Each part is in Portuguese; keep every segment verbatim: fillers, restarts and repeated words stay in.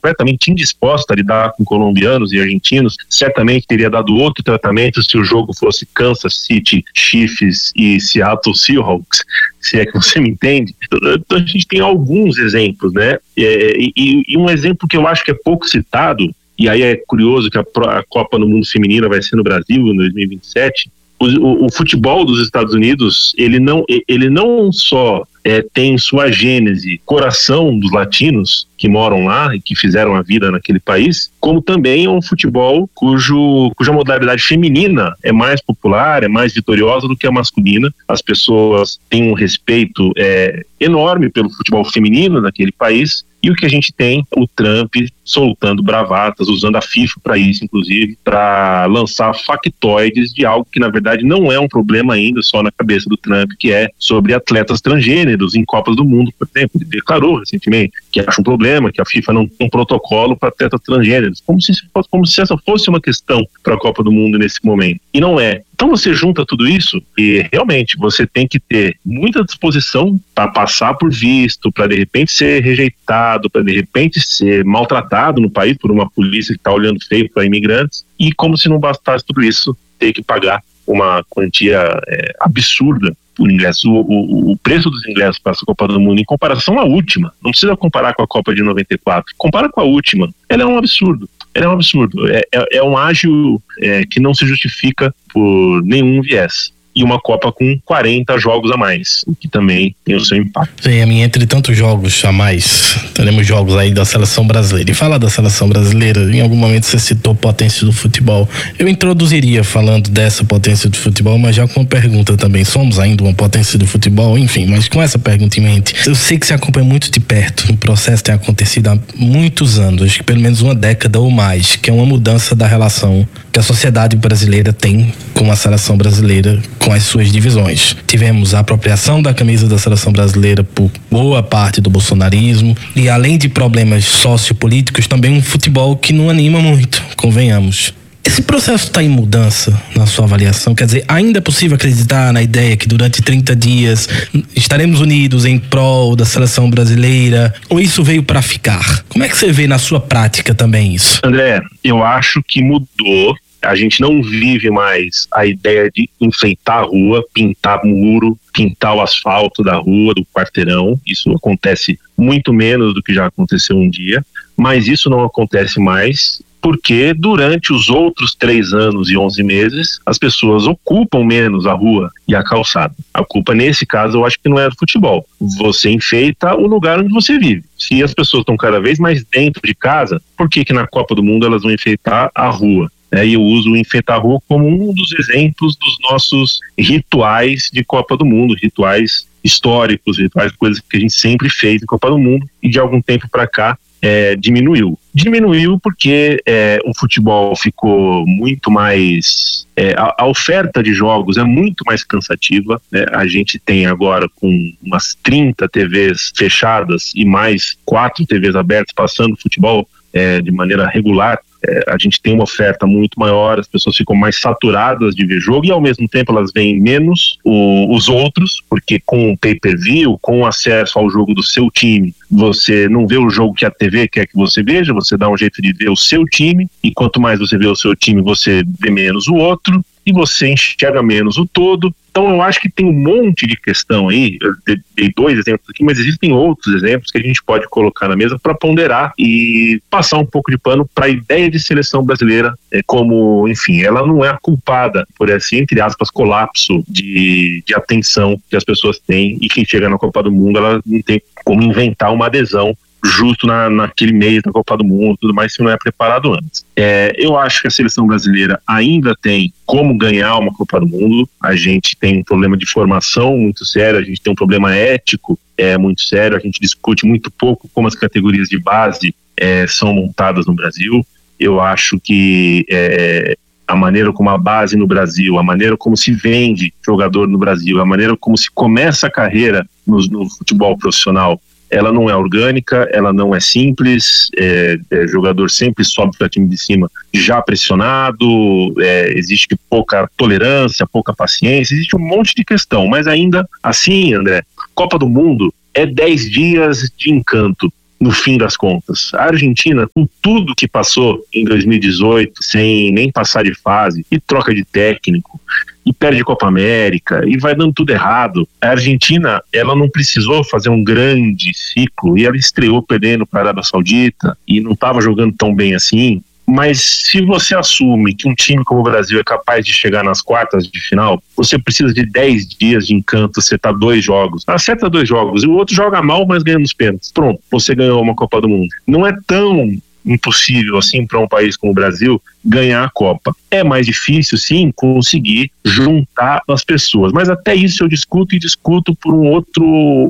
completamente indisposta a lidar com colombianos e argentinos, certamente teria dado outro tratamento se o jogo fosse Kansas City Chiefs e Seattle Seahawks, se é que você me entende. Então a gente tem alguns exemplos, né? E, e, e um exemplo que eu acho que é pouco citado, e aí é curioso que a, a Copa do Mundo Feminina vai ser no Brasil em dois mil e vinte e sete, o, o, o futebol dos Estados Unidos, ele não, ele não só é, tem sua gênese, coração dos latinos que moram lá e que fizeram a vida naquele país, como também é um futebol cujo, cuja modalidade feminina é mais popular, é mais vitoriosa do que a masculina. As pessoas têm um respeito é, enorme pelo futebol feminino naquele país. E o que a gente tem, o Trump soltando bravatas, usando a FIFA para isso, inclusive, para lançar factoides de algo que, na verdade, não é um problema ainda só na cabeça do Trump, que é sobre atletas transgêneros em Copas do Mundo, por exemplo. Ele declarou recentemente que acha um problema, que a FIFA não tem um protocolo para atletas transgêneros, como se, fosse, como se essa fosse uma questão para a Copa do Mundo nesse momento. E não é. Então você junta tudo isso e realmente você tem que ter muita disposição para passar por visto, para de repente ser rejeitado, para de repente ser maltratado no país por uma polícia que está olhando feio para imigrantes, e como se não bastasse tudo isso, ter que pagar uma quantia é, absurda por ingresso. O, o, o preço dos ingressos para essa Copa do Mundo, em comparação à última, não precisa comparar com a Copa de noventa e quatro, compara com a última, ela é um absurdo. É um absurdo, é, é, é um ágio é, que não se justifica por nenhum viés. E uma Copa com quarenta jogos a mais, o que também tem o seu impacto. Sim, a minha, entre tantos jogos a mais, teremos jogos aí da seleção brasileira. E falar da seleção brasileira, em algum momento você citou potência do futebol. Eu introduziria falando dessa potência do futebol, mas já com uma pergunta também. Somos ainda uma potência do futebol? Enfim, mas com essa pergunta em mente. Eu sei que você acompanha muito de perto. O processo tem acontecido há muitos anos, acho que pelo menos uma década ou mais, que é uma mudança da relação que a sociedade brasileira tem com a seleção brasileira, com as suas divisões. Tivemos a apropriação da camisa da seleção brasileira por boa parte do bolsonarismo e, além de problemas sociopolíticos, também um futebol que não anima muito, convenhamos. Esse processo está em mudança na sua avaliação? Quer dizer, ainda é possível acreditar na ideia que durante trinta dias estaremos unidos em prol da seleção brasileira? Ou isso veio para ficar? Como é que você vê na sua prática também isso? André, eu acho que mudou. A gente não vive mais a ideia de enfeitar a rua, pintar muro, pintar o asfalto da rua, do quarteirão. Isso acontece muito menos do que já aconteceu um dia, mas isso não acontece mais porque durante os outros três anos e onze meses as pessoas ocupam menos a rua e a calçada. A culpa nesse caso eu acho que não é do futebol. Você enfeita o lugar onde você vive. Se as pessoas estão cada vez mais dentro de casa, por que que na Copa do Mundo elas vão enfeitar a rua? É, e eu uso o enfeitar a rua como um dos exemplos dos nossos rituais de Copa do Mundo, rituais históricos, rituais, coisas que a gente sempre fez em Copa do Mundo e de algum tempo para cá é, diminuiu. Diminuiu porque é, o futebol ficou muito mais... É, a, a oferta de jogos é muito mais cansativa, né? A gente tem agora com umas trinta T Vs fechadas e mais quatro T Vs abertas passando futebol é, de maneira regular. É, a gente tem uma oferta muito maior, as pessoas ficam mais saturadas de ver jogo e ao mesmo tempo elas veem menos o, os outros, porque com o pay-per-view, com o acesso ao jogo do seu time, você não vê o jogo que a T V quer que você veja, você dá um jeito de ver o seu time, e quanto mais você vê o seu time, você vê menos o outro, e você enxerga menos o todo. Então eu acho que tem um monte de questão aí, eu dei dois exemplos aqui, mas existem outros exemplos que a gente pode colocar na mesa para ponderar e passar um pouco de pano para a ideia de seleção brasileira, é, como, enfim, ela não é a culpada por esse, entre aspas, colapso de, de atenção que as pessoas têm, e quem chega na Copa do Mundo, ela não tem como inventar uma adesão justo na, naquele mês da Copa do Mundo, tudo mais, se não é preparado antes. É, eu acho que a seleção brasileira ainda tem como ganhar uma Copa do Mundo. A gente tem um problema de formação muito sério, a gente tem um problema ético é, muito sério, a gente discute muito pouco como as categorias de base é, são montadas no Brasil. Eu acho que é, a maneira como a base no Brasil, a maneira como se vende jogador no Brasil, a maneira como se começa a carreira no, no futebol profissional, ela não é orgânica, ela não é simples, é, é, jogador sempre sobe para time de cima já pressionado, é, existe pouca tolerância, pouca paciência, existe um monte de questão, mas ainda assim, André, Copa do Mundo é dez dias de encanto, no fim das contas. A Argentina, com tudo que passou em dois mil e dezoito, sem nem passar de fase, e troca de técnico, e perde Copa América, e vai dando tudo errado. A Argentina, ela não precisou fazer um grande ciclo, e ela estreou perdendo para a Arábia Saudita, e não estava jogando tão bem assim. Mas se você assume que um time como o Brasil é capaz de chegar nas quartas de final, você precisa de dez dias de encanto, acertar dois jogos. Acerta dois jogos, e o outro joga mal, mas ganha nos pênaltis. Pronto, você ganhou uma Copa do Mundo. Não é tão impossível assim para um país como o Brasil ganhar a Copa. É mais difícil, sim, conseguir juntar as pessoas, mas até isso eu discuto e discuto por um outro,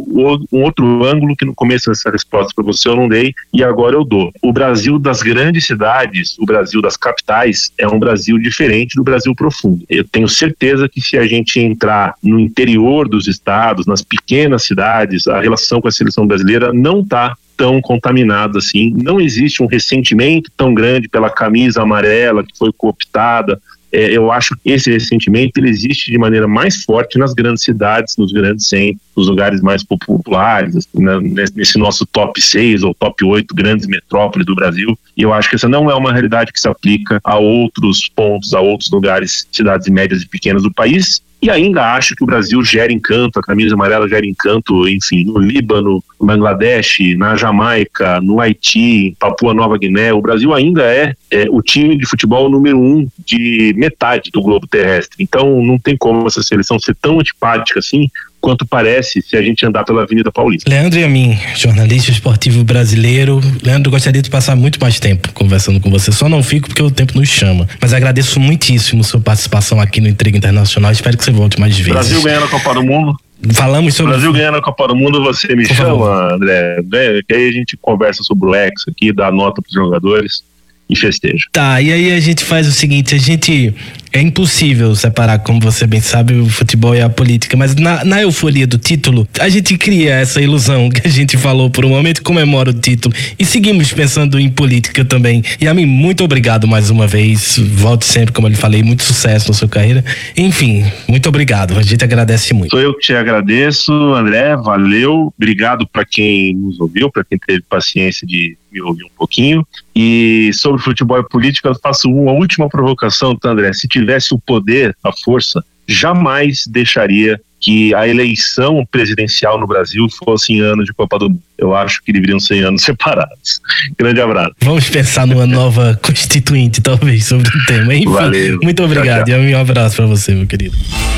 um outro ângulo que no começo dessa resposta para você eu não dei e agora eu dou. O Brasil das grandes cidades, o Brasil das capitais é um Brasil diferente do Brasil profundo. Eu tenho certeza que se a gente entrar no interior dos estados, nas pequenas cidades, a relação com a seleção brasileira não está tão contaminado assim. Não existe um ressentimento tão grande pela camisa amarela que foi cooptada. É, eu acho que esse ressentimento ele existe de maneira mais forte nas grandes cidades, nos grandes centros, nos lugares mais populares, assim, né, nesse nosso top seis ou top oito grandes metrópoles do Brasil. E eu acho que essa não é uma realidade que se aplica a outros pontos, a outros lugares, cidades médias e pequenas do país. E ainda acho que o Brasil gera encanto, a camisa amarela gera encanto, enfim, no Líbano, no Bangladesh, na Jamaica, no Haiti, em Papua Nova Guiné. O Brasil ainda é, é o time de futebol número um de metade do globo terrestre. Então não tem como essa seleção ser tão antipática assim quanto parece se a gente andar pela Avenida Paulista. Leandro Yamin, jornalista esportivo brasileiro. Leandro, gostaria de passar muito mais tempo conversando com você, só não fico porque o tempo nos chama, mas agradeço muitíssimo sua participação aqui no Intriga Internacional, espero que você volte mais vezes. Brasil ganhando a Copa do Mundo. Falamos sobre... Brasil ganhando a Copa do Mundo, você me Por chama, favor. André, né? Que aí a gente conversa sobre o ex aqui, dá nota para os jogadores e festeja. Tá, e aí a gente faz o seguinte, a gente... É impossível separar, como você bem sabe, o futebol e a política, mas na, na euforia do título, a gente cria essa ilusão que a gente falou por um momento, comemora o título e seguimos pensando em política também. E a mim, muito obrigado mais uma vez, volte sempre, como eu lhe falei, muito sucesso na sua carreira. Enfim, muito obrigado, a gente agradece muito. Sou eu que te agradeço, André, valeu, obrigado para quem nos ouviu, para quem teve paciência de me ouvir um pouquinho. E sobre futebol e política, eu faço uma última provocação, tá, André? Se tivesse o poder, a força, jamais deixaria que a eleição presidencial no Brasil fosse em ano de Copa do Mundo. Eu acho que deveriam ser em anos separados. Grande abraço. Vamos pensar numa nova constituinte, talvez, sobre o tema. Enfim, valeu. Muito obrigado. Tchau, tchau. E um abraço para você, meu querido.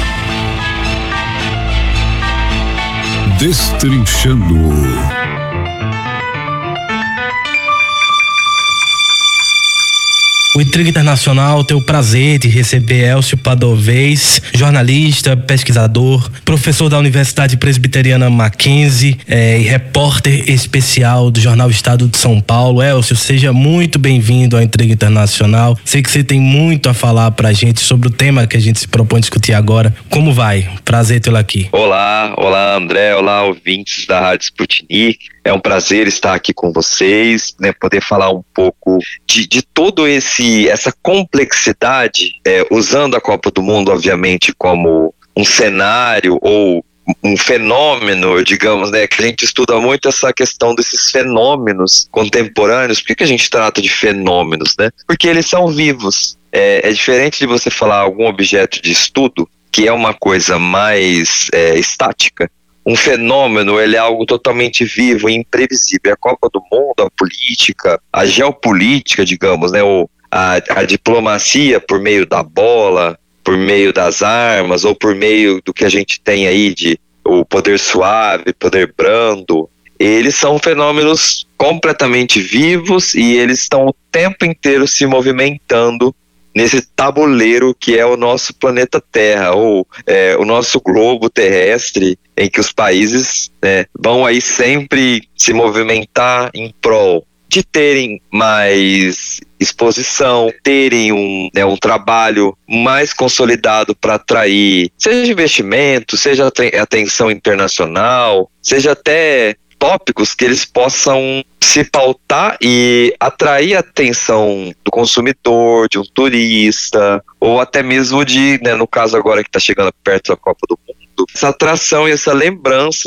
Destrinchando. O Intriga Internacional tem o prazer de receber Elcio Padovez, jornalista, pesquisador, professor da Universidade Presbiteriana Mackenzie é, e repórter especial do Jornal Estado de São Paulo. Elcio, seja muito bem-vindo ao Intriga Internacional. Sei que você tem muito a falar pra gente sobre o tema que a gente se propõe discutir agora. Como vai? Prazer tê-lo aqui. Olá, olá André, olá ouvintes da Rádio Sputnik. É um prazer estar aqui com vocês, né, poder falar um pouco de, de todo esse essa complexidade, é, usando a Copa do Mundo, obviamente, como um cenário ou um fenômeno, digamos, né, que a gente estuda muito essa questão desses fenômenos contemporâneos. Por que, que a gente trata de fenômenos, né? Porque eles são vivos. É, é diferente de você falar algum objeto de estudo, que é uma coisa mais é, estática. Um fenômeno, ele é algo totalmente vivo e imprevisível. A Copa do Mundo, a política, a geopolítica, digamos, né, ou a, a diplomacia por meio da bola, por meio das armas, ou por meio do que a gente tem aí de o poder suave, poder brando, eles são fenômenos completamente vivos e eles estão o tempo inteiro se movimentando nesse tabuleiro que é o nosso planeta Terra, ou é, o nosso globo terrestre, em que os países, né, vão aí sempre se movimentar em prol de terem mais exposição, terem um, né, um trabalho mais consolidado para atrair, seja investimento, seja atenção internacional, seja até tópicos que eles possam se pautar e atrair a atenção do consumidor, de um turista, ou até mesmo de, né, no caso agora que está chegando perto da Copa do Mundo, essa atração e essa lembrança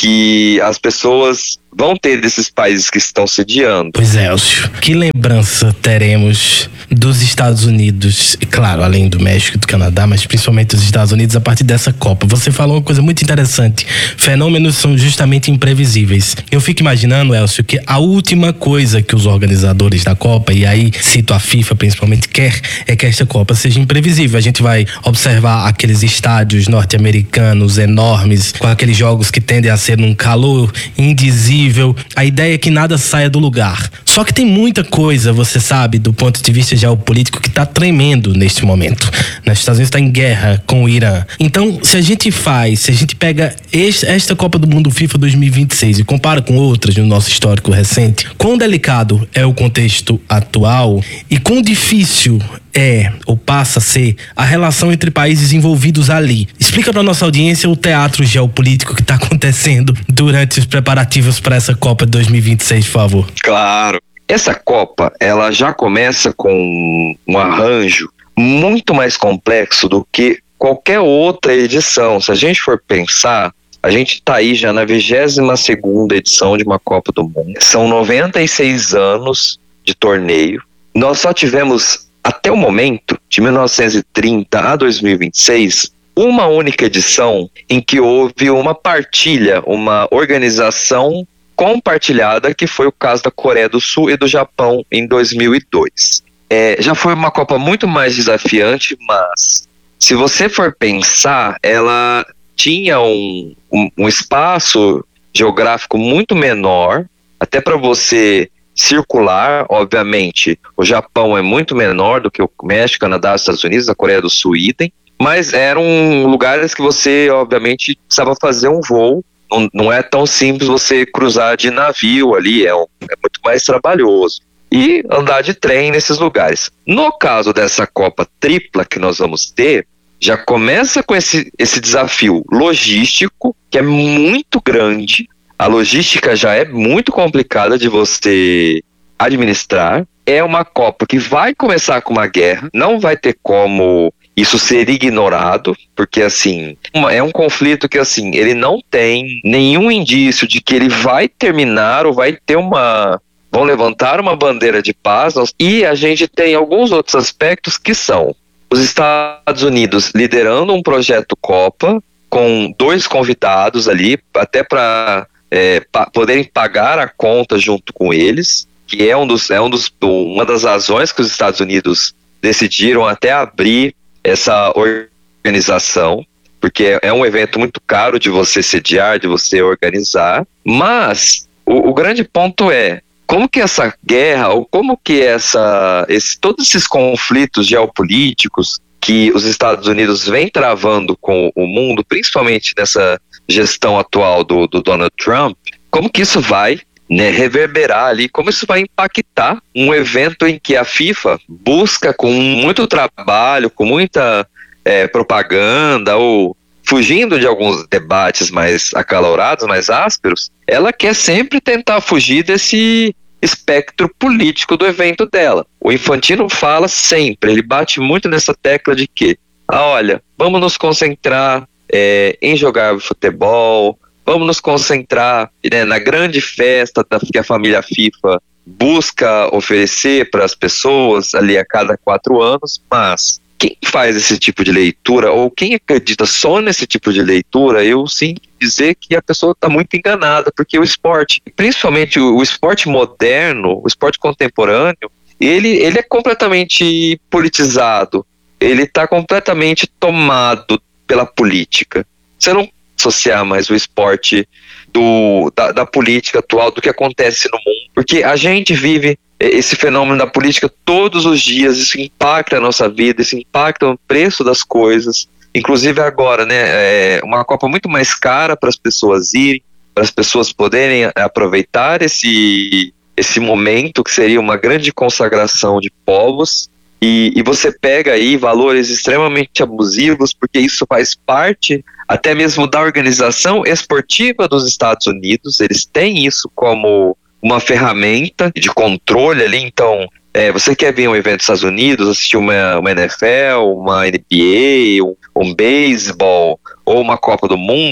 que as pessoas vão ter desses países que estão sediando. Pois é, Elcio, que lembrança teremos dos Estados Unidos, e claro, além do México e do Canadá, mas principalmente dos Estados Unidos a partir dessa Copa? Você falou uma coisa muito interessante, fenômenos são justamente imprevisíveis. Eu fico imaginando, Elcio, que a última coisa que os organizadores da Copa, e aí cito a FIFA principalmente, quer é que esta Copa seja imprevisível. A gente vai observar aqueles estádios norte-americanos enormes, com aqueles jogos que tendem a ser num calor indizível. A ideia é que nada saia do lugar. Só que tem muita coisa, você sabe, do ponto de vista geopolítico, que está tremendo neste momento. Os Estados Unidos está em guerra com o Irã. Então, se a gente faz, se a gente pega este, esta Copa do Mundo FIFA dois mil e vinte e seis e compara com outras no nosso histórico recente, quão delicado é o contexto atual e quão difícil é, ou passa a ser, a relação entre países envolvidos ali. Explica para nossa audiência o teatro geopolítico que está acontecendo durante os preparativos para essa Copa de dois mil e vinte e seis, por favor. Claro. Essa Copa, ela já começa com um arranjo muito mais complexo do que qualquer outra edição. Se a gente for pensar, a gente está aí já na vigésima segunda edição de uma Copa do Mundo. São noventa e seis anos de torneio. Nós só tivemos, até o momento, de mil novecentos e trinta a dois mil e vinte e seis, uma única edição em que houve uma partilha, uma organização compartilhada, que foi o caso da Coreia do Sul e do Japão em dois mil e dois. É, já foi uma Copa muito mais desafiante, mas se você for pensar, ela tinha um, um, um espaço geográfico muito menor, até para você circular. Obviamente, o Japão é muito menor do que o México, Canadá, Estados Unidos, a Coreia do Sul, idem, mas eram lugares que você, obviamente, precisava fazer um voo. Não, não é tão simples você cruzar de navio ali, é, um, é muito mais trabalhoso. E andar de trem nesses lugares. No caso dessa Copa tripla que nós vamos ter, já começa com esse, esse desafio logístico, que é muito grande. A logística já é muito complicada de você administrar. É uma Copa que vai começar com uma guerra, não vai ter como isso ser ignorado, porque assim, uma, é um conflito que assim, ele não tem nenhum indício de que ele vai terminar ou vai ter uma... vão levantar uma bandeira de paz. E a gente tem alguns outros aspectos que são os Estados Unidos liderando um projeto Copa, com dois convidados ali, até para é, pa- poderem pagar a conta junto com eles, que é, um dos, é um dos, uma das razões que os Estados Unidos decidiram até abrir essa organização, porque é um evento muito caro de você sediar, de você organizar. Mas o, o grande ponto é como que essa guerra, ou como que essa, esse, todos esses conflitos geopolíticos que os Estados Unidos vêm travando com o mundo, principalmente nessa gestão atual do, do Donald Trump, como que isso vai, né, reverberar ali, como isso vai impactar um evento em que a FIFA busca com muito trabalho, com muita é, propaganda, ou fugindo de alguns debates mais acalorados, mais ásperos, ela quer sempre tentar fugir desse espectro político do evento dela. O Infantino fala sempre, ele bate muito nessa tecla de que, ah, olha, vamos nos concentrar é, em jogar futebol, vamos nos concentrar, né, na grande festa da, que a família FIFA busca oferecer para as pessoas ali a cada quatro anos, mas quem faz esse tipo de leitura, ou quem acredita só nesse tipo de leitura, eu sim dizer que a pessoa está muito enganada, porque o esporte, principalmente o, o esporte moderno, o esporte contemporâneo, ele, ele é completamente politizado, ele está completamente tomado pela política. Você não associar mais o esporte do, da, da política atual, do que acontece no mundo, porque a gente vive esse fenômeno da política todos os dias, isso impacta a nossa vida, isso impacta o preço das coisas, inclusive agora, né, é uma Copa muito mais cara para as pessoas irem, para as pessoas poderem aproveitar esse, esse momento, que seria uma grande consagração de povos, e, e você pega aí valores extremamente abusivos, porque isso faz parte até mesmo da organização esportiva dos Estados Unidos. Eles têm isso como uma ferramenta de controle ali. Então, é, você quer ver um evento dos Estados Unidos, assistir uma, uma N F L, uma N B A, um, um beisebol ou uma Copa do Mundo,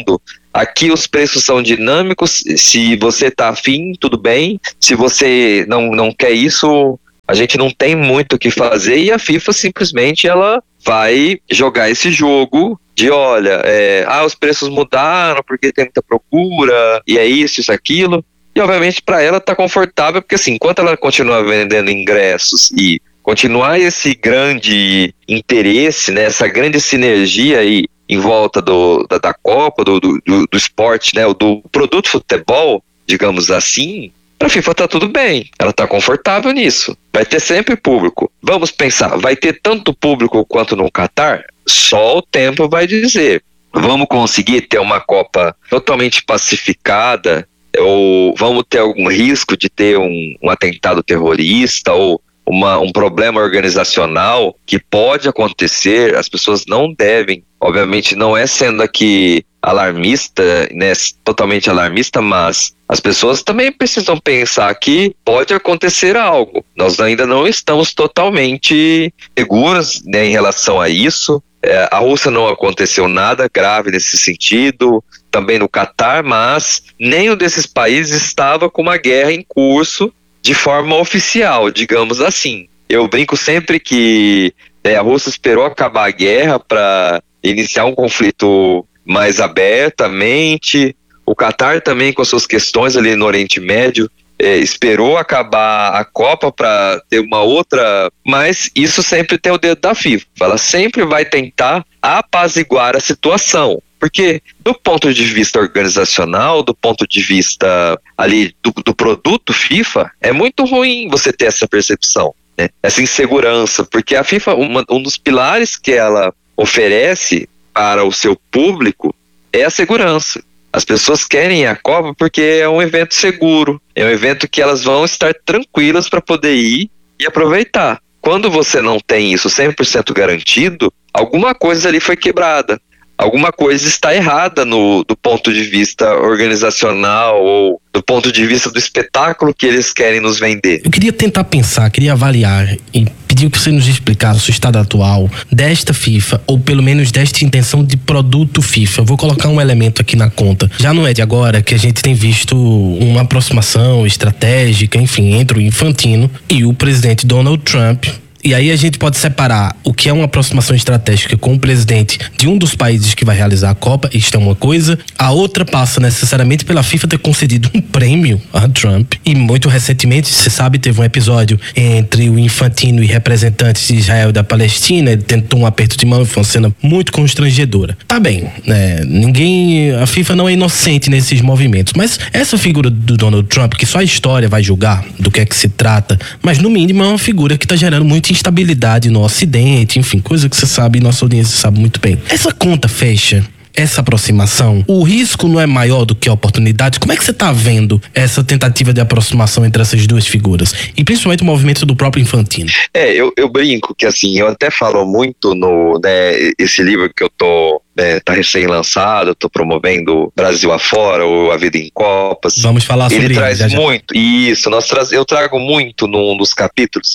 aqui os preços são dinâmicos, se você tá afim, tudo bem, se você não, não quer isso, a gente não tem muito o que fazer, e a FIFA simplesmente ela vai jogar esse jogo de, olha, é, ah, os preços mudaram porque tem muita procura, e é isso, isso, aquilo, e obviamente para ela tá confortável, porque assim, enquanto ela continua vendendo ingressos e continuar esse grande interesse, né, essa grande sinergia aí em volta do, da, da Copa, do, do, do esporte, né, do produto futebol, digamos assim, para a FIFA tá tudo bem, ela tá confortável nisso, vai ter sempre público. Vamos pensar, vai ter tanto público quanto no Catar? Só o tempo vai dizer. Vamos conseguir ter uma Copa totalmente pacificada, ou vamos ter algum risco de ter um, um atentado terrorista, ou Uma, um problema organizacional que pode acontecer, as pessoas não devem, obviamente não é sendo aqui alarmista, né, totalmente alarmista, mas as pessoas também precisam pensar que pode acontecer algo. Nós ainda não estamos totalmente seguros, né, em relação a isso. É, a Rússia não aconteceu nada grave nesse sentido, também no Catar, mas nenhum desses países estava com uma guerra em curso de forma oficial, digamos assim. Eu brinco sempre que é, a Rússia esperou acabar a guerra para iniciar um conflito mais abertamente. O Catar também, com as suas questões ali no Oriente Médio, é, esperou acabar a Copa para ter uma outra, mas isso sempre tem o dedo da FIFA. Ela sempre vai tentar apaziguar a situação. Porque do ponto de vista organizacional, do ponto de vista ali do, do produto FIFA, é muito ruim você ter essa percepção, né? Essa insegurança, porque a FIFA, uma, um dos pilares que ela oferece para o seu público é a segurança. As pessoas querem a Copa porque é um evento seguro, é um evento que elas vão estar tranquilas para poder ir e aproveitar. Quando você não tem isso cem por cento garantido, alguma coisa ali foi quebrada. Alguma coisa está errada no, do ponto de vista organizacional ou do ponto de vista do espetáculo que eles querem nos vender. Eu queria tentar pensar, queria avaliar e pedir que você nos explicasse o estado atual desta FIFA, ou pelo menos desta intenção de produto FIFA. Eu vou colocar um elemento aqui na conta. Já não é de agora que a gente tem visto uma aproximação estratégica, enfim, entre o Infantino e o presidente Donald Trump. E aí a gente pode separar o que é uma aproximação estratégica com o presidente de um dos países que vai realizar a Copa, isto é uma coisa. A outra passa necessariamente pela FIFA ter concedido um prêmio a Trump. E muito recentemente, você sabe, teve um episódio entre o Infantino e representantes de Israel e da Palestina. Ele tentou um aperto de mão e foi uma cena muito constrangedora. Tá bem, né? Ninguém... A FIFA não é inocente nesses movimentos. Mas essa figura do Donald Trump, que só a história vai julgar do que é que se trata, mas no mínimo é uma figura que tá gerando muito instabilidade no Ocidente, enfim, coisa que você sabe e nossa audiência sabe muito bem. Essa conta fecha, essa aproximação, o risco não é maior do que a oportunidade? Como é que você está vendo essa tentativa de aproximação entre essas duas figuras? E principalmente o movimento do próprio Infantino. É, eu, eu brinco que assim, eu até falo muito no, né, esse livro que eu tô, né, tá recém-lançado, eu tô promovendo Brasil afora, ou A Vida em Copas. Vamos falar sobre ele. Ele traz já, já. muito, isso, nós tra- eu trago muito num dos capítulos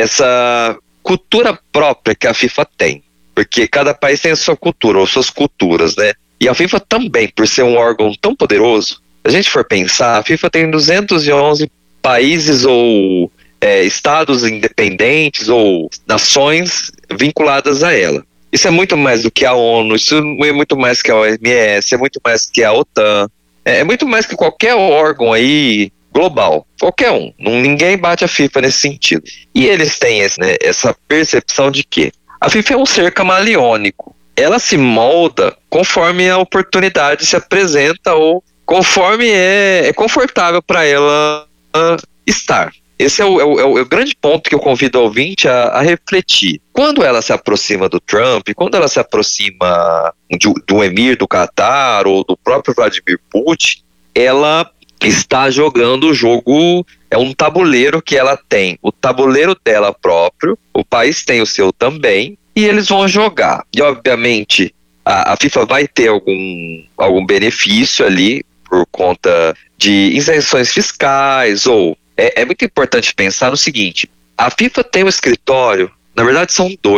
essa cultura própria que a FIFA tem, porque cada país tem a sua cultura, ou suas culturas, né? E a FIFA também, por ser um órgão tão poderoso, se a gente for pensar, a FIFA tem duzentos e onze países ou é, estados independentes ou nações vinculadas a ela. Isso é muito mais do que a ONU, isso é muito mais que a O M S, é muito mais que a OTAN, é muito mais que qualquer órgão aí global, qualquer um, não, ninguém bate a FIFA nesse sentido. E eles têm esse, né, essa percepção de que a FIFA é um ser camaleônico, ela se molda conforme a oportunidade se apresenta ou conforme é, é confortável para ela uh, estar. Esse é o, é, o, é o grande ponto que eu convido o ouvinte a, a refletir. Quando ela se aproxima do Trump, quando ela se aproxima de, do emir do Catar ou do próprio Vladimir Putin, ela está jogando o jogo, é um tabuleiro que ela tem, o tabuleiro dela próprio, o país tem o seu também, e eles vão jogar. E obviamente a, a FIFA vai ter algum, algum benefício ali por conta de isenções fiscais, ou é, é muito importante pensar no seguinte, a FIFA tem um escritório, na verdade são dois,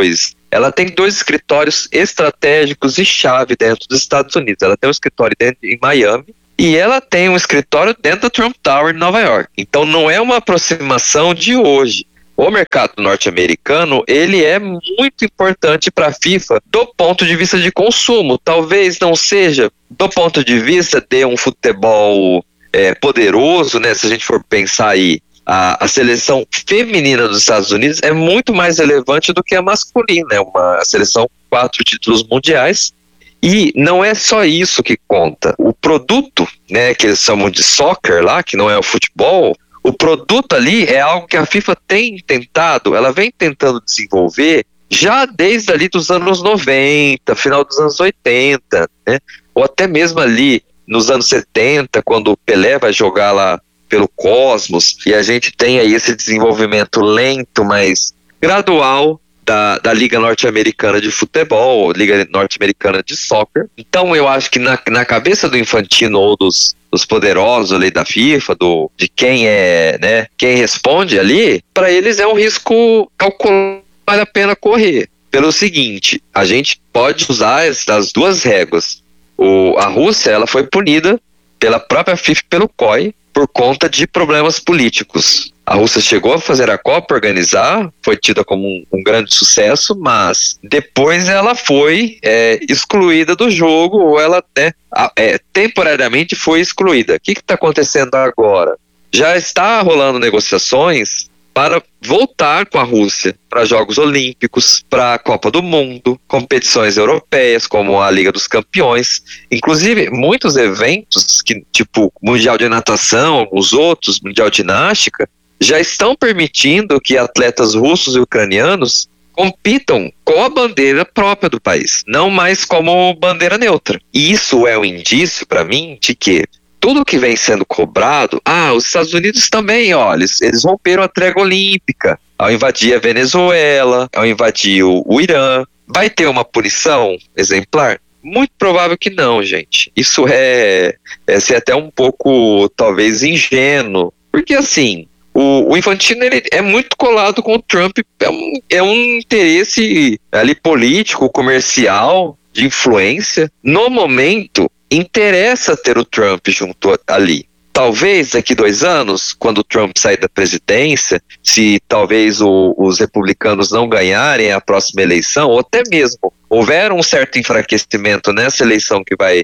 ela tem dois escritórios estratégicos e chave dentro dos Estados Unidos. Ela tem um escritório dentro, em Miami, e ela tem um escritório dentro da Trump Tower em Nova York. Então não é uma aproximação de hoje. O mercado norte-americano, ele é muito importante para a FIFA do ponto de vista de consumo. Talvez não seja do ponto de vista de um futebol é, poderoso, né? Se a gente for pensar aí, a, a seleção feminina dos Estados Unidos é muito mais relevante do que a masculina. É uma seleção com quatro títulos mundiais. E não é só isso que conta. O produto, né, que eles chamam de soccer lá, que não é o futebol, o produto ali é algo que a FIFA tem tentado, ela vem tentando desenvolver já desde ali dos anos noventa, final dos anos oitenta, né? Ou até mesmo ali nos anos setenta, quando o Pelé vai jogar lá pelo Cosmos, e a gente tem aí esse desenvolvimento lento, mas gradual, Da, da Liga Norte-Americana de Futebol, Liga Norte-Americana de Soccer. Então eu acho que na, na cabeça do Infantino ou dos, dos poderosos ali da FIFA, do, de quem é, né, quem responde ali, para eles é um risco calculado, vale a pena correr. Pelo seguinte, a gente pode usar as, as duas réguas. O, a Rússia, ela foi punida pela própria FIFA e pelo C O I por conta de problemas políticos. A Rússia chegou a fazer a Copa, organizar, foi tida como um, um grande sucesso, mas depois ela foi é, excluída do jogo, ou ela né, é, temporariamente foi excluída. O que está acontecendo agora? Já está rolando negociações para voltar com a Rússia para Jogos Olímpicos, para a Copa do Mundo, competições europeias como a Liga dos Campeões, inclusive muitos eventos, que, tipo Mundial de Natação, alguns outros, Mundial de Ginástica, já estão permitindo que atletas russos e ucranianos compitam com a bandeira própria do país, não mais como bandeira neutra. E isso é um indício para mim de que tudo que vem sendo cobrado, ah, os Estados Unidos também, olha, eles, eles romperam a trégua olímpica ao invadir a Venezuela, ao invadir o, o Irã. Vai ter uma punição exemplar? Muito provável que não, gente. Isso é, é ser até um pouco, talvez, ingênuo. Porque, assim, o, o Infantino ele é muito colado com o Trump. É um, é um interesse ali político, comercial, de influência. No momento, interessa ter o Trump junto ali. Talvez daqui dois anos, quando o Trump sair da presidência, se talvez o, os republicanos não ganharem a próxima eleição, ou até mesmo houver um certo enfraquecimento nessa eleição que vai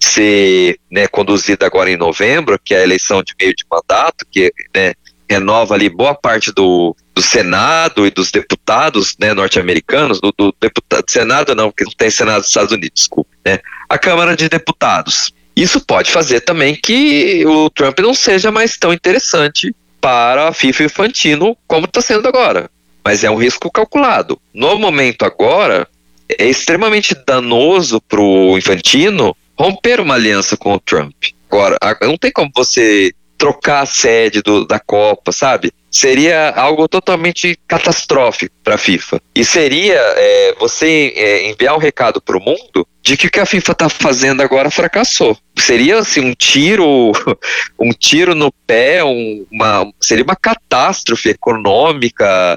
ser né, conduzida agora em novembro, que é a eleição de meio de mandato, que né, renova ali boa parte do, do Senado e dos deputados né, norte-americanos, do, do deputado, Senado não, porque não tem Senado dos Estados Unidos, desculpa, né, a Câmara de Deputados. Isso pode fazer também que o Trump não seja mais tão interessante para a FIFA e o Infantino como está sendo agora. Mas é um risco calculado. No momento agora, é extremamente danoso para o Infantino romper uma aliança com o Trump. Agora, não tem como você trocar a sede do, da Copa, sabe? Seria algo totalmente catastrófico para a FIFA. E seria é, você é, enviar um recado para o mundo de que o que a FIFA está fazendo agora fracassou. Seria assim, um tiro um tiro no pé, um, uma, seria uma catástrofe econômica,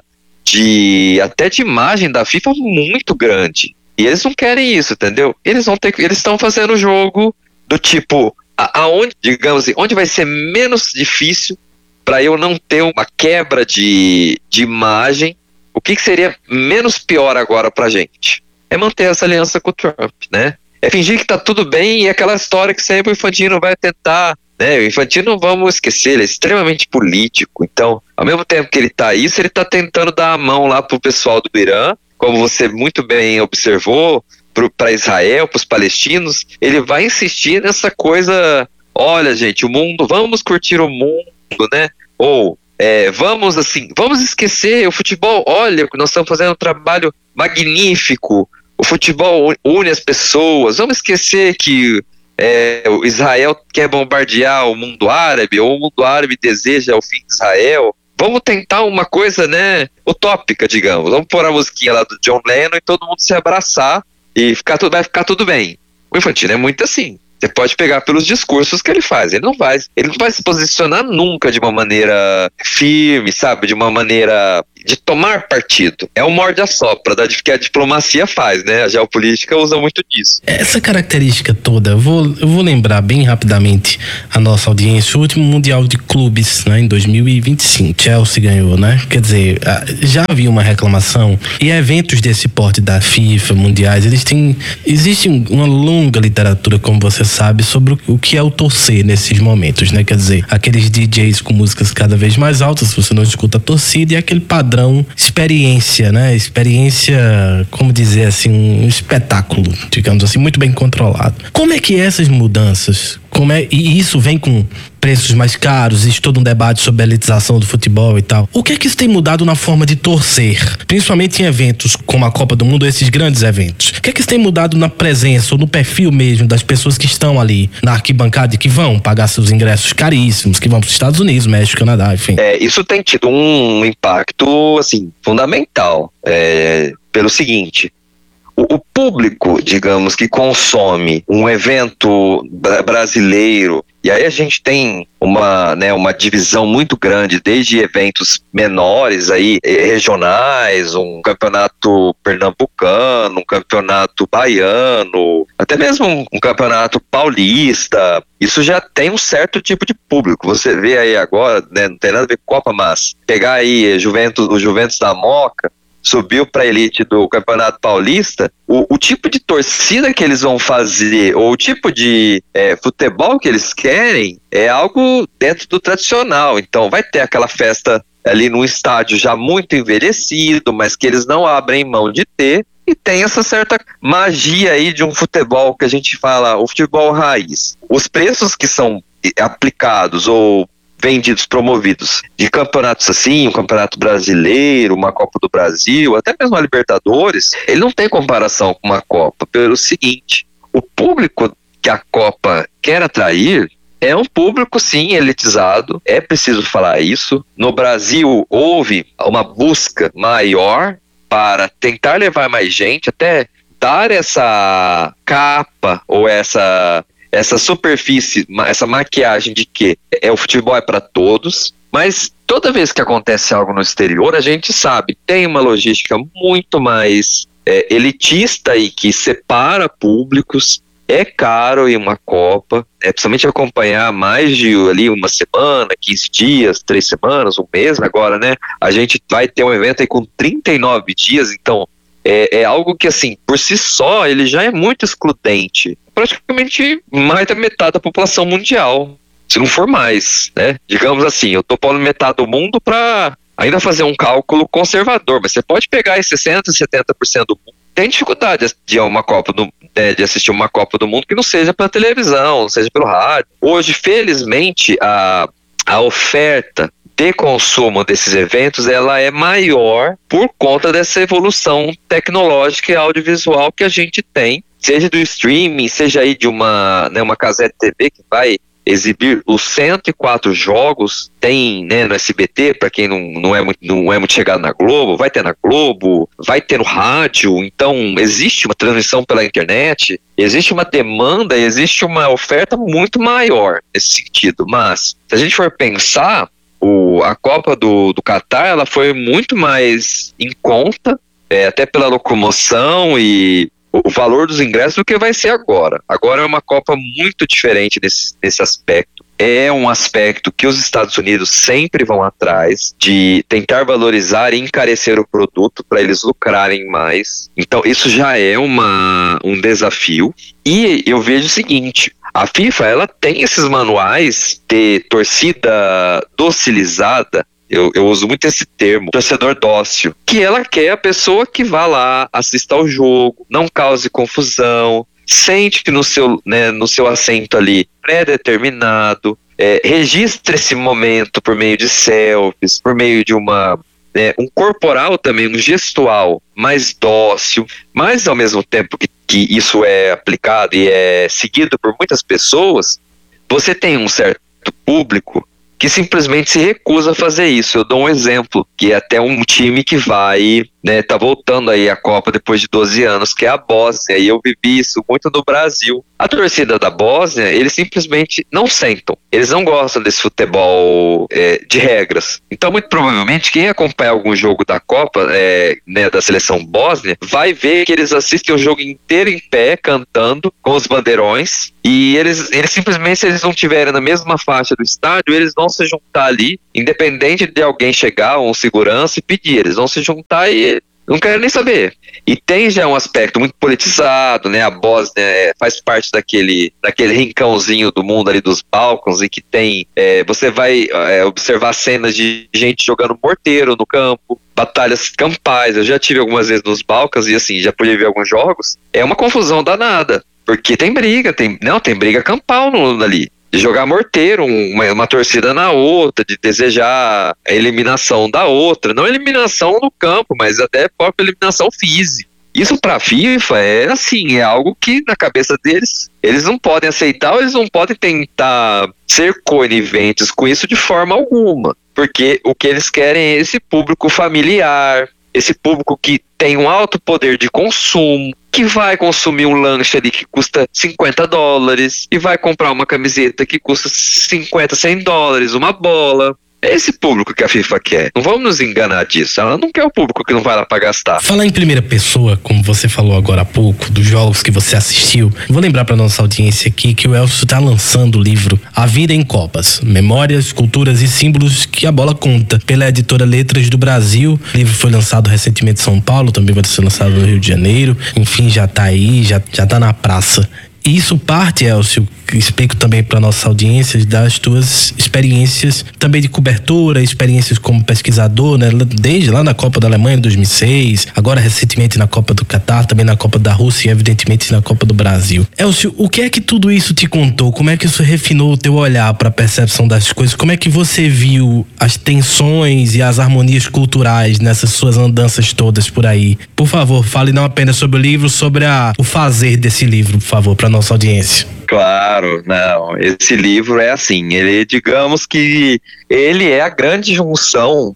de, até de imagem da FIFA muito grande. E eles não querem isso, entendeu? Eles vão ter, eles estão fazendo o jogo do tipo, a, aonde, digamos assim, onde vai ser menos difícil para eu não ter uma quebra de, de imagem. O que, que seria menos pior agora pra gente? É manter essa aliança com o Trump, né? É fingir que tá tudo bem e aquela história que sempre o Infantino vai tentar, né? O Infantino, vamos esquecer, ele é extremamente político. Então, ao mesmo tempo que ele tá isso, ele tá tentando dar a mão lá pro pessoal do Irã, como você muito bem observou, para Israel, para os palestinos. Ele vai insistir nessa coisa, olha gente, o mundo, vamos curtir o mundo, né? Ou é, vamos assim, vamos esquecer o futebol, olha, nós estamos fazendo um trabalho magnífico, o futebol une as pessoas, vamos esquecer que é, o Israel quer bombardear o mundo árabe, ou o mundo árabe deseja o fim de Israel. Vamos tentar uma coisa, né, utópica, digamos. Vamos pôr a musiquinha lá do John Lennon e todo mundo se abraçar e ficar, vai ficar tudo bem. O Infantino é muito assim. Você pode pegar pelos discursos que ele faz. Ele não vai, ele não vai se posicionar nunca de uma maneira firme, sabe? De uma maneira de tomar partido. É o morde-a-sopra que a diplomacia faz, né? A geopolítica usa muito disso. Essa característica toda, eu vou, eu vou lembrar bem rapidamente a nossa audiência, o último Mundial de Clubes, né, em dois mil e vinte e cinco, Chelsea ganhou, né? Quer dizer, já havia uma reclamação, e eventos desse porte da FIFA, mundiais, eles têm, existe uma longa literatura, como você sabe, sobre o que é o torcer nesses momentos, né? Quer dizer, aqueles D Js com músicas cada vez mais altas, você não escuta a torcida, e aquele padrão experiência, né? Experiência, como dizer assim, um espetáculo, digamos assim, muito bem controlado. Como é que essas mudanças, como é, e isso vem com preços mais caros, existe todo um debate sobre a elitização do futebol e tal. O que é que isso tem mudado na forma de torcer? Principalmente em eventos como a Copa do Mundo, esses grandes eventos. O que é que isso tem mudado na presença ou no perfil mesmo das pessoas que estão ali na arquibancada e que vão pagar seus ingressos caríssimos, que vão para os Estados Unidos, México, Canadá, enfim? É, isso tem tido um impacto, assim, fundamental. É, pelo seguinte... O público, digamos, que consome um evento brasileiro, e aí a gente tem uma, né, uma divisão muito grande, desde eventos menores, aí, regionais, um campeonato pernambucano, um campeonato baiano, até mesmo um, um campeonato paulista. Isso já tem um certo tipo de público. Você vê aí agora, né, não tem nada a ver com Copa, mas pegar aí Juventus, o Juventus da Moca, subiu para a elite do Campeonato Paulista, o, o tipo de torcida que eles vão fazer, ou o tipo de é, futebol que eles querem, é algo dentro do tradicional. Então vai ter aquela festa ali num estádio já muito envelhecido, mas que eles não abrem mão de ter, e tem essa certa magia aí de um futebol que a gente fala, o futebol raiz. Os preços que são aplicados ou vendidos, promovidos de campeonatos assim, um campeonato brasileiro, uma Copa do Brasil, até mesmo a Libertadores, ele não tem comparação com uma Copa, pelo seguinte, o público que a Copa quer atrair é um público, sim, elitizado, é preciso falar isso. No Brasil houve uma busca maior para tentar levar mais gente, até dar essa capa ou essa... essa superfície, essa maquiagem de que é, o futebol é para todos, mas toda vez que acontece algo no exterior, a gente sabe, tem uma logística muito mais é, elitista e que separa públicos, é caro ir uma Copa, é, principalmente acompanhar mais de ali uma semana, quinze dias, três semanas, um mês agora, né? A gente vai ter um evento aí com trinta e nove dias, então é, é algo que, assim, por si só, ele já é muito excludente. Praticamente mais da metade da população mundial, se não for mais, né? Digamos assim, eu tô pondo metade do mundo para ainda fazer um cálculo conservador, mas você pode pegar aí sessenta, setenta por cento do mundo. Tem dificuldade de, uma Copa do, né, de assistir uma Copa do Mundo que não seja pela televisão, não seja pelo rádio. Hoje, felizmente, a, a oferta de consumo desses eventos, ela é maior por conta dessa evolução tecnológica e audiovisual que a gente tem, seja do streaming, seja aí de uma, né, uma casete T V que vai exibir os cento e quatro jogos, tem, né, no S B T, para quem não, não, é muito, não é muito chegado na Globo, vai ter na Globo, vai ter no rádio, então existe uma transmissão pela internet, existe uma demanda, existe uma oferta muito maior nesse sentido, mas se a gente for pensar, o, a Copa do, do Catar, ela foi muito mais em conta, é, até pela locomoção e o valor dos ingressos do que vai ser agora. Agora é uma Copa muito diferente nesse, nesse aspecto. É um aspecto que os Estados Unidos sempre vão atrás de tentar valorizar e encarecer o produto para eles lucrarem mais. Então isso já é uma, um desafio. E eu vejo o seguinte, a FIFA ela tem esses manuais de torcida docilizada. Eu, eu uso muito esse termo, torcedor dócil, que ela quer a pessoa que vá lá, assista ao jogo, não cause confusão, sente no seu, né, no seu assento ali pré-determinado, é, registre esse momento por meio de selfies, por meio de uma, né, um corporal também, um gestual mais dócil, mas ao mesmo tempo que, que isso é aplicado e é seguido por muitas pessoas, você tem um certo público que simplesmente se recusa a fazer isso. Eu dou um exemplo, que é até um time que vai né, tá voltando aí a Copa depois de doze anos, que é a Bósnia, e eu vivi isso muito no Brasil. A torcida da Bósnia, eles simplesmente não sentam, eles não gostam desse futebol é, de regras. Então, muito provavelmente, quem acompanha algum jogo da Copa, é, né, da seleção bósnia, vai ver que eles assistem o jogo inteiro em pé, cantando, com os bandeirões, e eles, eles simplesmente, se eles não estiverem na mesma faixa do estádio, eles vão se juntar ali, independente de alguém chegar, ou um segurança, e pedir, eles vão se juntar e não quero nem saber. E tem já um aspecto muito politizado, né? A Bósnia é, faz parte daquele, daquele rincãozinho do mundo ali dos Balcãs, em que tem, é, você vai é, observar cenas de gente jogando morteiro no campo, batalhas campais. Eu já tive algumas vezes nos Balcãs e assim, já pude ver alguns jogos. É uma confusão danada, porque tem briga, tem, não, tem briga campal no, ali. De jogar morteiro, uma, uma torcida na outra, de desejar a eliminação da outra, não eliminação no campo, mas até a própria eliminação física. Isso para a FIFA é assim, é algo que na cabeça deles, eles não podem aceitar, ou eles não podem tentar ser coniventes com isso de forma alguma, porque o que eles querem é esse público familiar, esse público que tem um alto poder de consumo, que vai consumir um lanche ali que custa cinquenta dólares e vai comprar uma camiseta que custa cinquenta, cem dólares, uma bola. É esse público que a FIFA quer. Não vamos nos enganar disso. Ela não quer o público que não vai lá pra gastar. Falar em primeira pessoa, como você falou agora há pouco, dos jogos que você assistiu, vou lembrar pra nossa audiência aqui que o Elcio tá lançando o livro A Vida em Copas, Memórias, Culturas e Símbolos que a Bola Conta, pela editora Letras do Brasil. O livro foi lançado recentemente em São Paulo, também vai ser lançado no Rio de Janeiro. Enfim, já tá aí, já, já tá na praça. E isso parte, Elcio, explico também para nossa audiência, das tuas experiências também de cobertura, experiências como pesquisador, né? Desde lá na Copa da Alemanha em dois mil e seis, agora recentemente na Copa do Catar, também na Copa da Rússia e evidentemente na Copa do Brasil. Elcio, o que é que tudo isso te contou? Como é que isso refinou o teu olhar para a percepção das coisas? Como é que você viu as tensões e as harmonias culturais nessas suas andanças todas por aí? Por favor, fale não apenas sobre o livro, sobre a, o fazer desse livro, por favor, para nossa audiência. Claro, não, esse livro é assim, ele, digamos que ele é a grande junção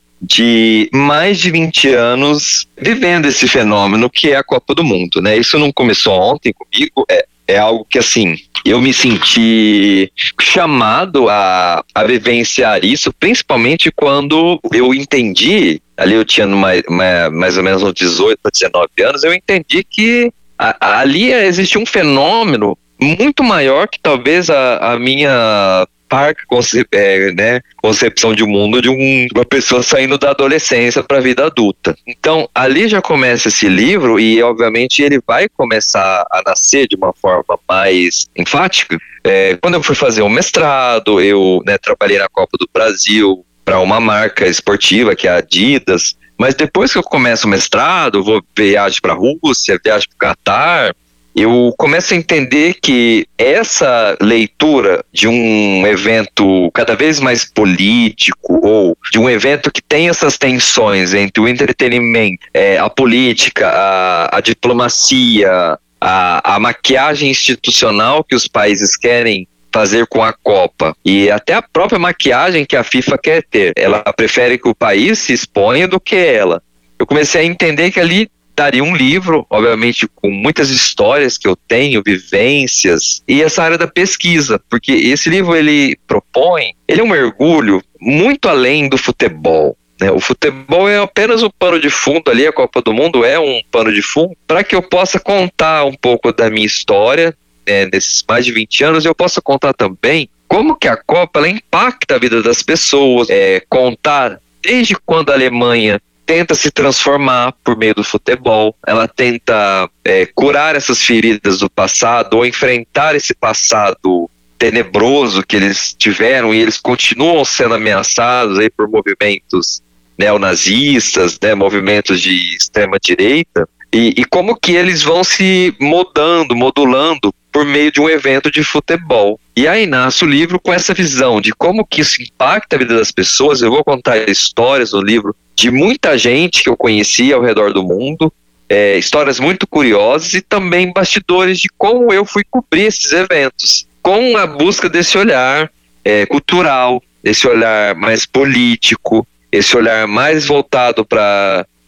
de mais de vinte anos vivendo esse fenômeno que é a Copa do Mundo, né? Isso não começou ontem comigo, é, é algo que assim, eu me senti chamado a, a vivenciar isso, principalmente quando eu entendi, ali eu tinha mais, mais ou menos uns dezoito para dezenove anos, eu entendi que a, ali existe um fenômeno muito maior que talvez a, a minha parca conce, é, né, concepção de mundo de um, uma pessoa saindo da adolescência para a vida adulta. Então, ali já começa esse livro e, obviamente, ele vai começar a nascer de uma forma mais enfática. É, quando eu fui fazer um mestrado, eu né, trabalhei na Copa do Brasil para uma marca esportiva, que é a Adidas, mas depois que eu começo o mestrado, vou viajar para a Rússia, viajo para o Catar, eu começo a entender que essa leitura de um evento cada vez mais político, ou de um evento que tem essas tensões entre o entretenimento, é, a política, a, a diplomacia, a, a maquiagem institucional que os países querem fazer com a Copa, e até a própria maquiagem que a FIFA quer ter, ela prefere que o país se exponha do que ela. Eu comecei a entender que ali daria um livro, obviamente com muitas histórias que eu tenho, vivências, e essa área da pesquisa, porque esse livro ele propõe, ele é um mergulho muito além do futebol, né? O futebol é apenas um pano de fundo ali, a Copa do Mundo é um pano de fundo, para que eu possa contar um pouco da minha história, né, nesses mais de vinte anos, eu possa contar também como que a Copa ela impacta a vida das pessoas, é, contar desde quando a Alemanha tenta se transformar por meio do futebol, ela tenta é, curar essas feridas do passado ou enfrentar esse passado tenebroso que eles tiveram e eles continuam sendo ameaçados aí por movimentos neonazistas, né, movimentos de extrema direita, e, e como que eles vão se mudando, modulando por meio de um evento de futebol. E aí nasce o livro com essa visão de como que isso impacta a vida das pessoas. Eu vou contar histórias no livro de muita gente que eu conheci ao redor do mundo, é, histórias muito curiosas e também bastidores de como eu fui cobrir esses eventos, com a busca desse olhar é, cultural, esse olhar mais político, esse olhar mais voltado para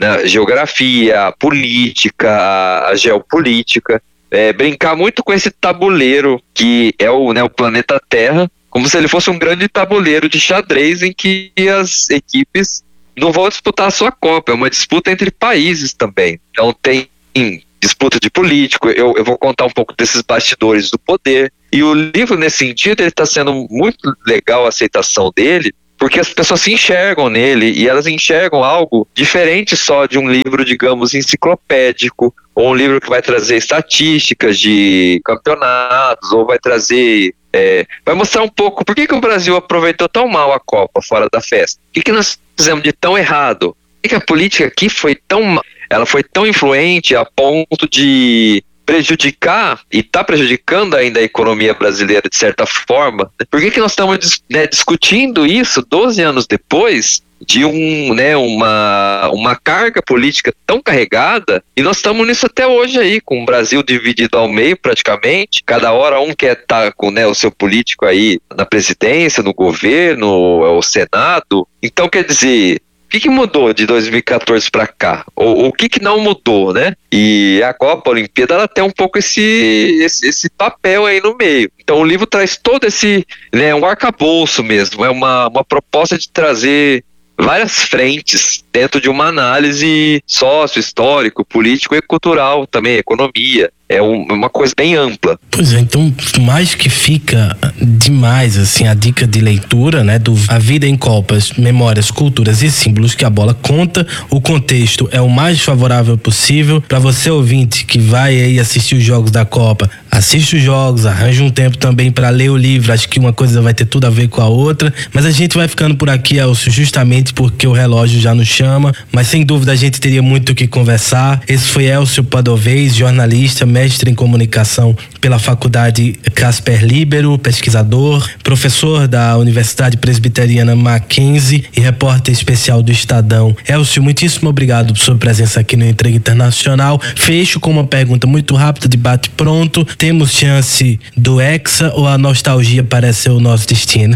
né, a geografia, a política, a, a geopolítica, é, brincar muito com esse tabuleiro que é o, né, o planeta Terra, como se ele fosse um grande tabuleiro de xadrez em que as equipes não vão disputar a sua Copa, é uma disputa entre países também. Então tem disputa de político, eu, eu vou contar um pouco desses bastidores do poder, e o livro nesse sentido ele está sendo muito legal a aceitação dele, porque as pessoas se enxergam nele e elas enxergam algo diferente só de um livro, digamos, enciclopédico, ou um livro que vai trazer estatísticas de campeonatos, ou vai trazer, é, vai mostrar um pouco por que, que o Brasil aproveitou tão mal a Copa fora da festa, o que, que nós fizemos de tão errado, por que, que a política aqui foi tão, ela foi tão influente a ponto de prejudicar, e está prejudicando ainda a economia brasileira de certa forma. Por que, que nós estamos, né, discutindo isso doze anos depois de um, né, uma, uma carga política tão carregada, e nós estamos nisso até hoje aí, com o Brasil dividido ao meio praticamente, cada hora um quer estar com, né, o seu político aí na presidência, no governo, o Senado. Então, quer dizer, o que, que mudou de dois mil e quatorze para cá? Ou o que, que não mudou, né? E a Copa, a Olimpíada, ela tem um pouco esse, esse, esse papel aí no meio. Então o livro traz todo esse, né, um arcabouço mesmo, é uma, uma proposta de trazer várias frentes dentro de uma análise sócio, histórico, político e cultural também, economia. É um, uma coisa bem ampla. Pois é, então mais que fica demais assim a dica de leitura, né, do A Vida em Copas, Memórias, Culturas e Símbolos que a Bola conta. O contexto é o mais favorável possível para você ouvinte que vai aí assistir os jogos da Copa. Assiste os jogos, arranja um tempo também para ler o livro. Acho que uma coisa vai ter tudo a ver com a outra. Mas a gente vai ficando por aqui, Elcio, justamente porque o relógio já nos chama. Mas sem dúvida a gente teria muito o que conversar. Esse foi Elcio Padovez, jornalista, mestre em comunicação pela Faculdade Casper Libero, pesquisador, professor da Universidade Presbiteriana Mackenzie e repórter especial do Estadão. Elcio, muitíssimo obrigado por sua presença aqui no Entrega Internacional. Fecho com uma pergunta muito rápida de bate pronto. Temos chance do Hexa ou a nostalgia parece ser o nosso destino?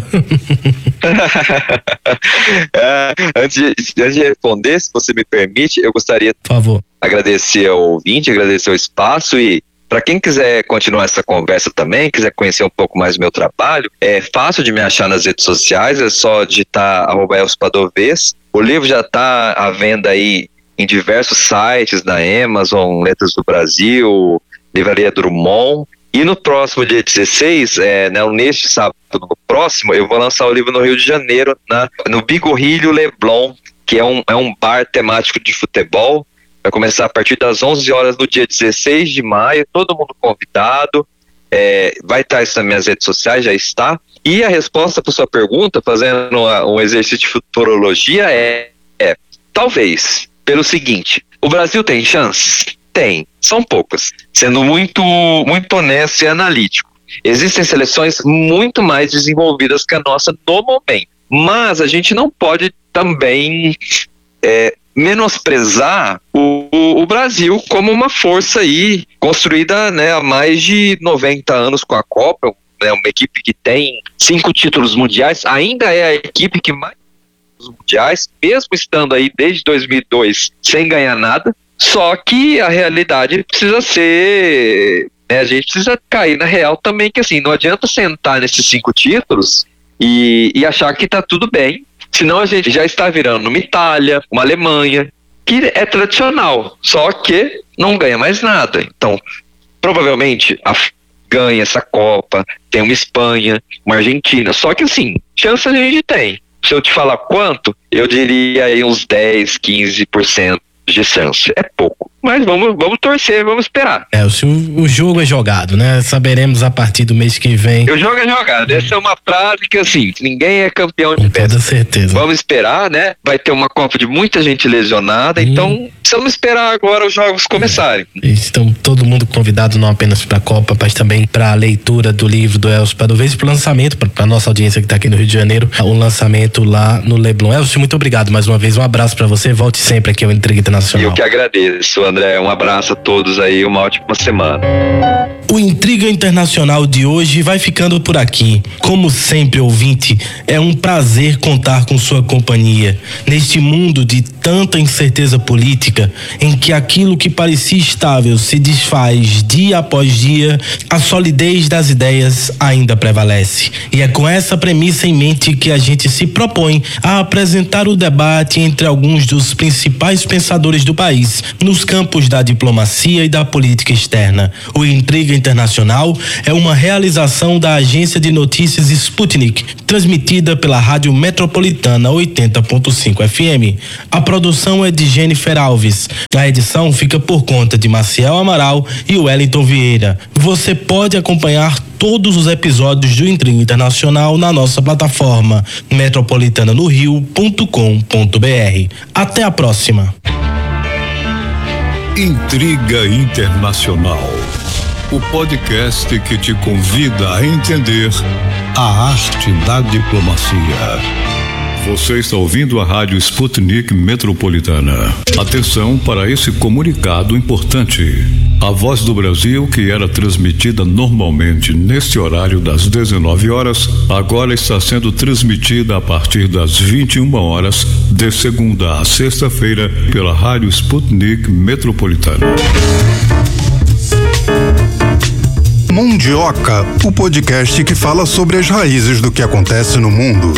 é, antes, de, antes de responder, se você me permite, eu gostaria Por favor. de agradecer ao ouvinte, agradecer o espaço, e para quem quiser continuar essa conversa também, quiser conhecer um pouco mais do meu trabalho, é fácil de me achar nas redes sociais, é só digitar arroba Elcio Padovez. O livro já está à venda aí em diversos sites, na Amazon, Letras do Brasil, Livraria Drummond. E no próximo dia dezesseis, é, né, neste sábado, no próximo, eu vou lançar o livro no Rio de Janeiro, na, no Bigorrilho Leblon, que é um, é um bar temático de futebol. Vai começar a partir das onze horas no dia dezesseis de maio, todo mundo convidado. É, vai estar isso nas minhas redes sociais, já está. E a resposta para sua pergunta, fazendo uma, um exercício de futurologia, é, é talvez, pelo seguinte: o Brasil tem chances? Tem, são poucas, sendo muito, muito honesto e analítico. Existem seleções muito mais desenvolvidas que a nossa no momento, mas a gente não pode também é, menosprezar o, o, o Brasil como uma força aí construída, né, há mais de noventa anos com a Copa, né, uma equipe que tem cinco títulos mundiais, ainda é a equipe que mais títulos mundiais, mesmo estando aí desde dois mil e dois sem ganhar nada. Só que a realidade precisa ser, né, a gente precisa cair na real também, que assim, não adianta sentar nesses cinco títulos e, e achar que tá tudo bem, senão a gente já está virando uma Itália, uma Alemanha, que é tradicional, só que não ganha mais nada. Então, provavelmente a ganha essa Copa, tem uma Espanha, uma Argentina, só que assim, chance a gente tem. Se eu te falar quanto, eu diria aí uns dez, quinze por cento de chance. É pouco, mas vamos, vamos torcer, vamos esperar. É, o, o jogo é jogado, né? Saberemos a partir do mês que vem. O jogo é jogado. Essa é uma frase que, assim, ninguém é campeão de Com festa. toda certeza. Vamos esperar, né? Vai ter uma Copa de muita gente lesionada, hum. então precisamos esperar agora os jogos começarem. É. Então, todo mundo convidado não apenas para a Copa, mas também para a leitura do livro do Elcio Padovez e para o lançamento, para a nossa audiência que está aqui no Rio de Janeiro, o lançamento lá no Leblon. Elcio, muito obrigado mais uma vez. Um abraço para você. Volte sempre aqui ao Entrega Internacional. Eu que agradeço, André. Um abraço a todos aí, uma ótima semana. O Intriga Internacional de hoje vai ficando por aqui. Como sempre, ouvinte, é um prazer contar com sua companhia. Neste mundo de tanta incerteza política, em que aquilo que parecia estável se desfaz dia após dia, a solidez das ideias ainda prevalece. E é com essa premissa em mente que a gente se propõe a apresentar o debate entre alguns dos principais pensadores do país, nos campos da diplomacia e da política externa. O Intriga Internacional é uma realização da agência de notícias Sputnik, transmitida pela Rádio Metropolitana oitenta ponto cinco F M. A produção é de Jennifer Alves. A edição fica por conta de Maciel Amaral e Wellington Vieira. Você pode acompanhar todos os episódios do Intriga Internacional na nossa plataforma metropolitana no rio ponto com ponto b r. Até a próxima. Intriga Internacional, o podcast que te convida a entender a arte da diplomacia. Você está ouvindo a Rádio Sputnik Metropolitana. Atenção para esse comunicado importante. A Voz do Brasil, que era transmitida normalmente neste horário das dezenove horas, agora está sendo transmitida a partir das vinte e uma horas, de segunda a sexta-feira, pela Rádio Sputnik Metropolitana. Mundioca, o podcast que fala sobre as raízes do que acontece no mundo.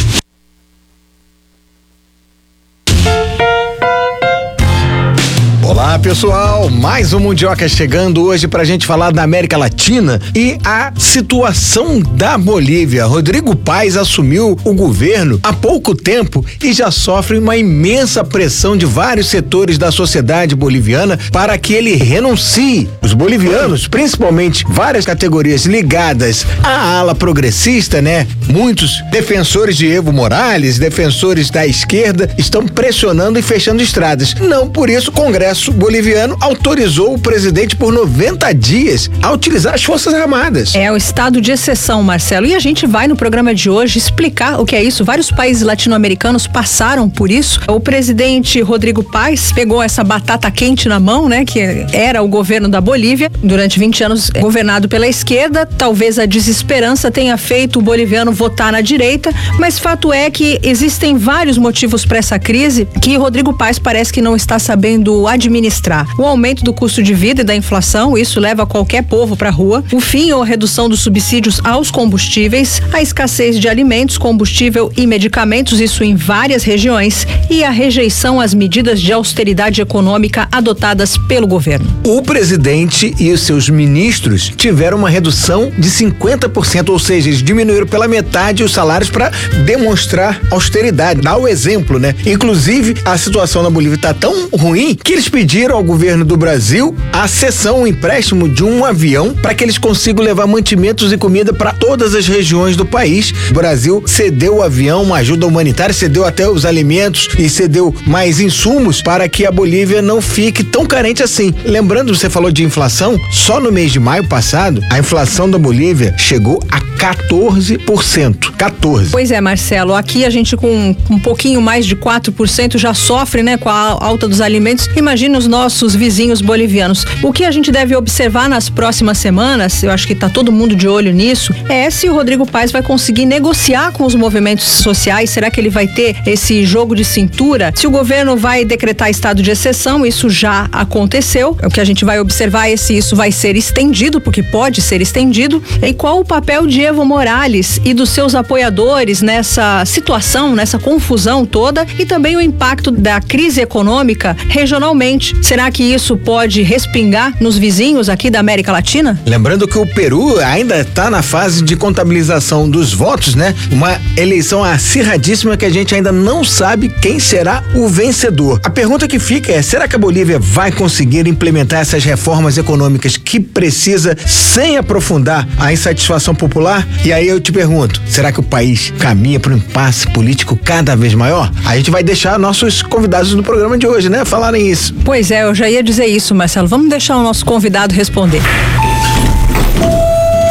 Olá pessoal, mais um Mundioca chegando hoje pra gente falar da América Latina e a situação da Bolívia. Rodrigo Paes assumiu o governo há pouco tempo e já sofre uma imensa pressão de vários setores da sociedade boliviana para que ele renuncie. Os bolivianos, principalmente várias categorias ligadas à ala progressista, né? Muitos defensores de Evo Morales, defensores da esquerda, estão pressionando e fechando estradas. Não por isso o Congresso boliviano autorizou o presidente por noventa dias a utilizar as Forças Armadas. É o estado de exceção, Marcelo. E a gente vai no programa de hoje explicar o que é isso. Vários países latino-americanos passaram por isso. O presidente Rodrigo Paes pegou essa batata quente na mão, né? Que era o governo da Bolívia. Durante vinte anos governado pela esquerda. Talvez a desesperança tenha feito o boliviano votar na direita. Mas fato é que existem vários motivos para essa crise que Rodrigo Paes parece que não está sabendo administrar. O aumento do custo de vida e da inflação, isso leva qualquer povo para a rua. O fim ou a redução dos subsídios aos combustíveis, a escassez de alimentos, combustível e medicamentos, isso em várias regiões, e a rejeição às medidas de austeridade econômica adotadas pelo governo. O presidente e os seus ministros tiveram uma redução de cinquenta por cento, ou seja, eles diminuíram pela metade os salários para demonstrar austeridade, dar o exemplo, né? Inclusive, a situação na Bolívia está tão ruim que eles pediram ao governo do Brasil a cessão, o empréstimo de um avião para que eles consigam levar mantimentos e comida para todas as regiões do país. O Brasil cedeu o avião, uma ajuda humanitária, cedeu até os alimentos e cedeu mais insumos para que a Bolívia não fique tão carente assim. Lembrando, você falou de inflação, só no mês de maio passado, a inflação da Bolívia chegou a quatorze por cento. quatorze. Pois é, Marcelo, aqui a gente com um pouquinho mais de quatro por cento já sofre, né, com a alta dos alimentos. Imagina os nossos vizinhos bolivianos. O que a gente deve observar nas próximas semanas, eu acho que está todo mundo de olho nisso, é se o Rodrigo Paes vai conseguir negociar com os movimentos sociais. Será que ele vai ter esse jogo de cintura? Se o governo vai decretar estado de exceção, isso já aconteceu. O que a gente vai observar é se isso vai ser estendido, porque pode ser estendido. E qual o papel de Evo Morales e dos seus apoiadores nessa situação, nessa confusão toda, e também o impacto da crise econômica regionalmente. Será que isso pode respingar nos vizinhos aqui da América Latina? Lembrando que o Peru ainda está na fase de contabilização dos votos, né? Uma eleição acirradíssima que a gente ainda não sabe quem será o vencedor. A pergunta que fica é, será que a Bolívia vai conseguir implementar essas reformas econômicas que precisa sem aprofundar a insatisfação popular? E aí eu te pergunto, será que o país caminha para um impasse político cada vez maior? A gente vai deixar nossos convidados no programa de hoje, né, falarem isso. Pois é, eu já ia dizer isso, Marcelo. Vamos deixar o nosso convidado responder. O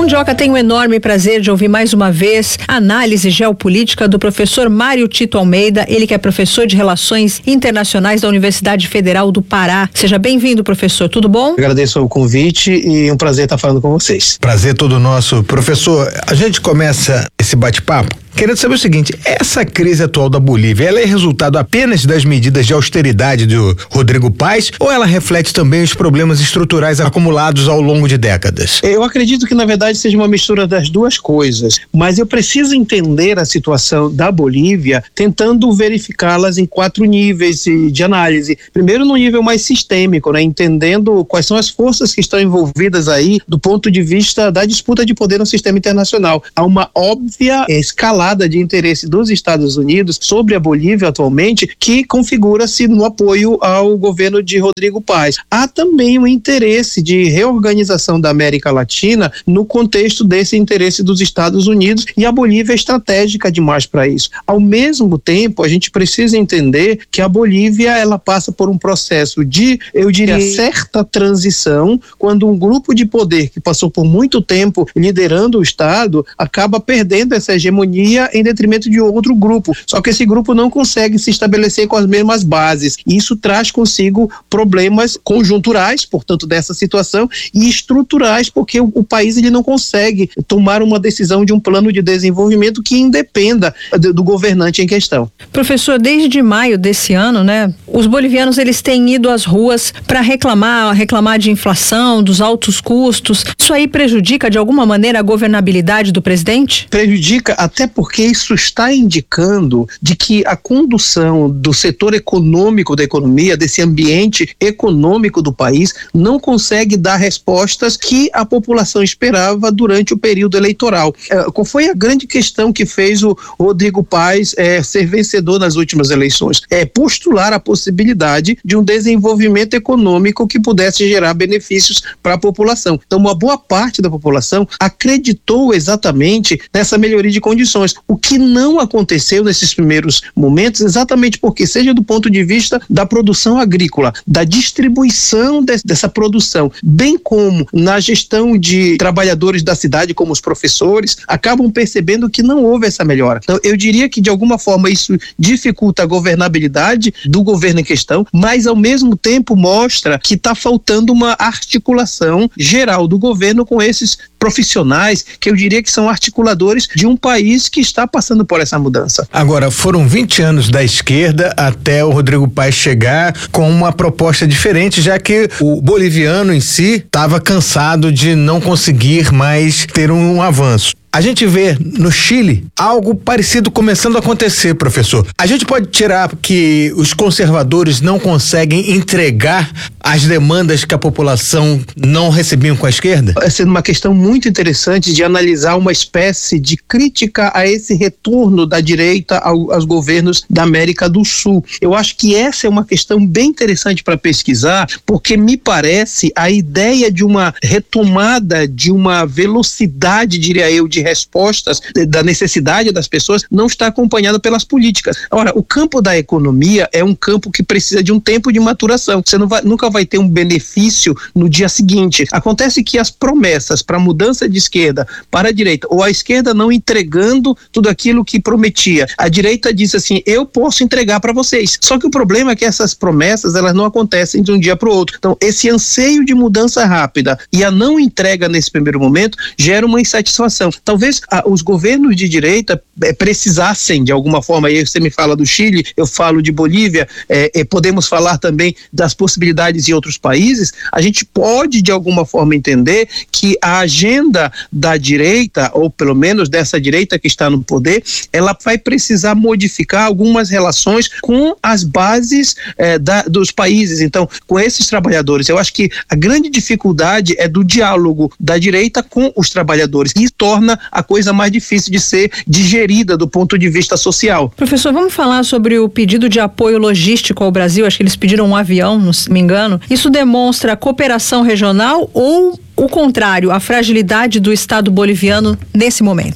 Mundioca, tenho o enorme prazer de ouvir mais uma vez a análise geopolítica do professor Mário Tito Almeida, ele que é professor de Relações Internacionais da Universidade Federal do Pará. Seja bem-vindo, professor, tudo bom? Agradeço o convite e um prazer estar falando com vocês. Prazer todo nosso. Professor, a gente começa esse bate-papo querendo saber o seguinte: essa crise atual da Bolívia, ela é resultado apenas das medidas de austeridade do Rodrigo Paes ou ela reflete também os problemas estruturais acumulados ao longo de décadas? Eu acredito que na verdade seja uma mistura das duas coisas, mas eu preciso entender a situação da Bolívia tentando verificá-las em quatro níveis de análise. Primeiro, no nível mais sistêmico, né, entendendo quais são as forças que estão envolvidas aí do ponto de vista da disputa de poder no sistema internacional. Há uma óbvia escalada de interesse dos Estados Unidos sobre a Bolívia atualmente, que configura-se no apoio ao governo de Rodrigo Paes. Há também um interesse de reorganização da América Latina no contexto desse interesse dos Estados Unidos, e a Bolívia é estratégica demais para isso. Ao mesmo tempo, a gente precisa entender que a Bolívia ela passa por um processo de, eu diria, certa transição, quando um grupo de poder que passou por muito tempo liderando o Estado acaba perdendo essa hegemonia em detrimento de outro grupo. Só que esse grupo não consegue se estabelecer com as mesmas bases. E isso traz consigo problemas conjunturais, portanto, dessa situação, e estruturais, porque o, o país ele não consegue tomar uma decisão de um plano de desenvolvimento que independa do, do governante em questão. Professor, desde maio desse ano, né, os bolivianos eles têm ido às ruas para reclamar, reclamar de inflação, dos altos custos. Isso aí prejudica de alguma maneira a governabilidade do presidente? Prejudica até porque isso está indicando de que a condução do setor econômico da economia, desse ambiente econômico do país, não consegue dar respostas que a população esperava durante o período eleitoral. É, qual foi a grande questão que fez o Rodrigo Paes é, ser vencedor nas últimas eleições? É postular a possibilidade de um desenvolvimento econômico que pudesse gerar benefícios para a população. Então, uma boa parte da população acreditou exatamente nessa melhoria de condições. O que não aconteceu nesses primeiros momentos, exatamente porque, seja do ponto de vista da produção agrícola, da distribuição de, dessa produção, bem como na gestão de trabalhadores da cidade, como os professores, acabam percebendo que não houve essa melhora. Então, eu diria que, de alguma forma, isso dificulta a governabilidade do governo em questão, mas, ao mesmo tempo, mostra que está faltando uma articulação geral do governo com esses profissionais, que eu diria que são articuladores de um país que está passando por essa mudança. Agora, foram vinte anos da esquerda até o Rodrigo Paes chegar com uma proposta diferente, já que o boliviano em si estava cansado de não conseguir mais ter um avanço. A gente vê no Chile algo parecido começando a acontecer, professor. A gente pode tirar que os conservadores não conseguem entregar as demandas que a população não recebiam com a esquerda? É sendo uma questão muito interessante de analisar uma espécie de crítica a esse retorno da direita ao, aos governos da América do Sul. Eu acho que essa é uma questão bem interessante para pesquisar, porque me parece a ideia de uma retomada de uma velocidade, diria eu, de respostas da necessidade das pessoas não está acompanhada pelas políticas. Ora, o campo da economia é um campo que precisa de um tempo de maturação. Você não vai, nunca vai ter um benefício no dia seguinte. Acontece que as promessas para mudança de esquerda para a direita, ou a esquerda não entregando tudo aquilo que prometia, a direita diz assim: eu posso entregar para vocês. Só que o problema é que essas promessas elas não acontecem de um dia para o outro. Então, esse anseio de mudança rápida e a não entrega nesse primeiro momento gera uma insatisfação. Talvez ah, os governos de direita eh, precisassem, de alguma forma, aí você me fala do Chile, eu falo de Bolívia, eh, eh, podemos falar também das possibilidades em outros países. A gente pode, de alguma forma, entender que a agenda da direita, ou pelo menos dessa direita que está no poder, ela vai precisar modificar algumas relações com as bases eh, da, dos países, então, com esses trabalhadores. Eu acho que a grande dificuldade é do diálogo da direita com os trabalhadores, e torna a coisa mais difícil de ser digerida do ponto de vista social. Professor, vamos falar sobre o pedido de apoio logístico ao Brasil. Acho que eles pediram um avião, se não me engano. Isso demonstra cooperação regional ou o contrário, a fragilidade do Estado boliviano nesse momento?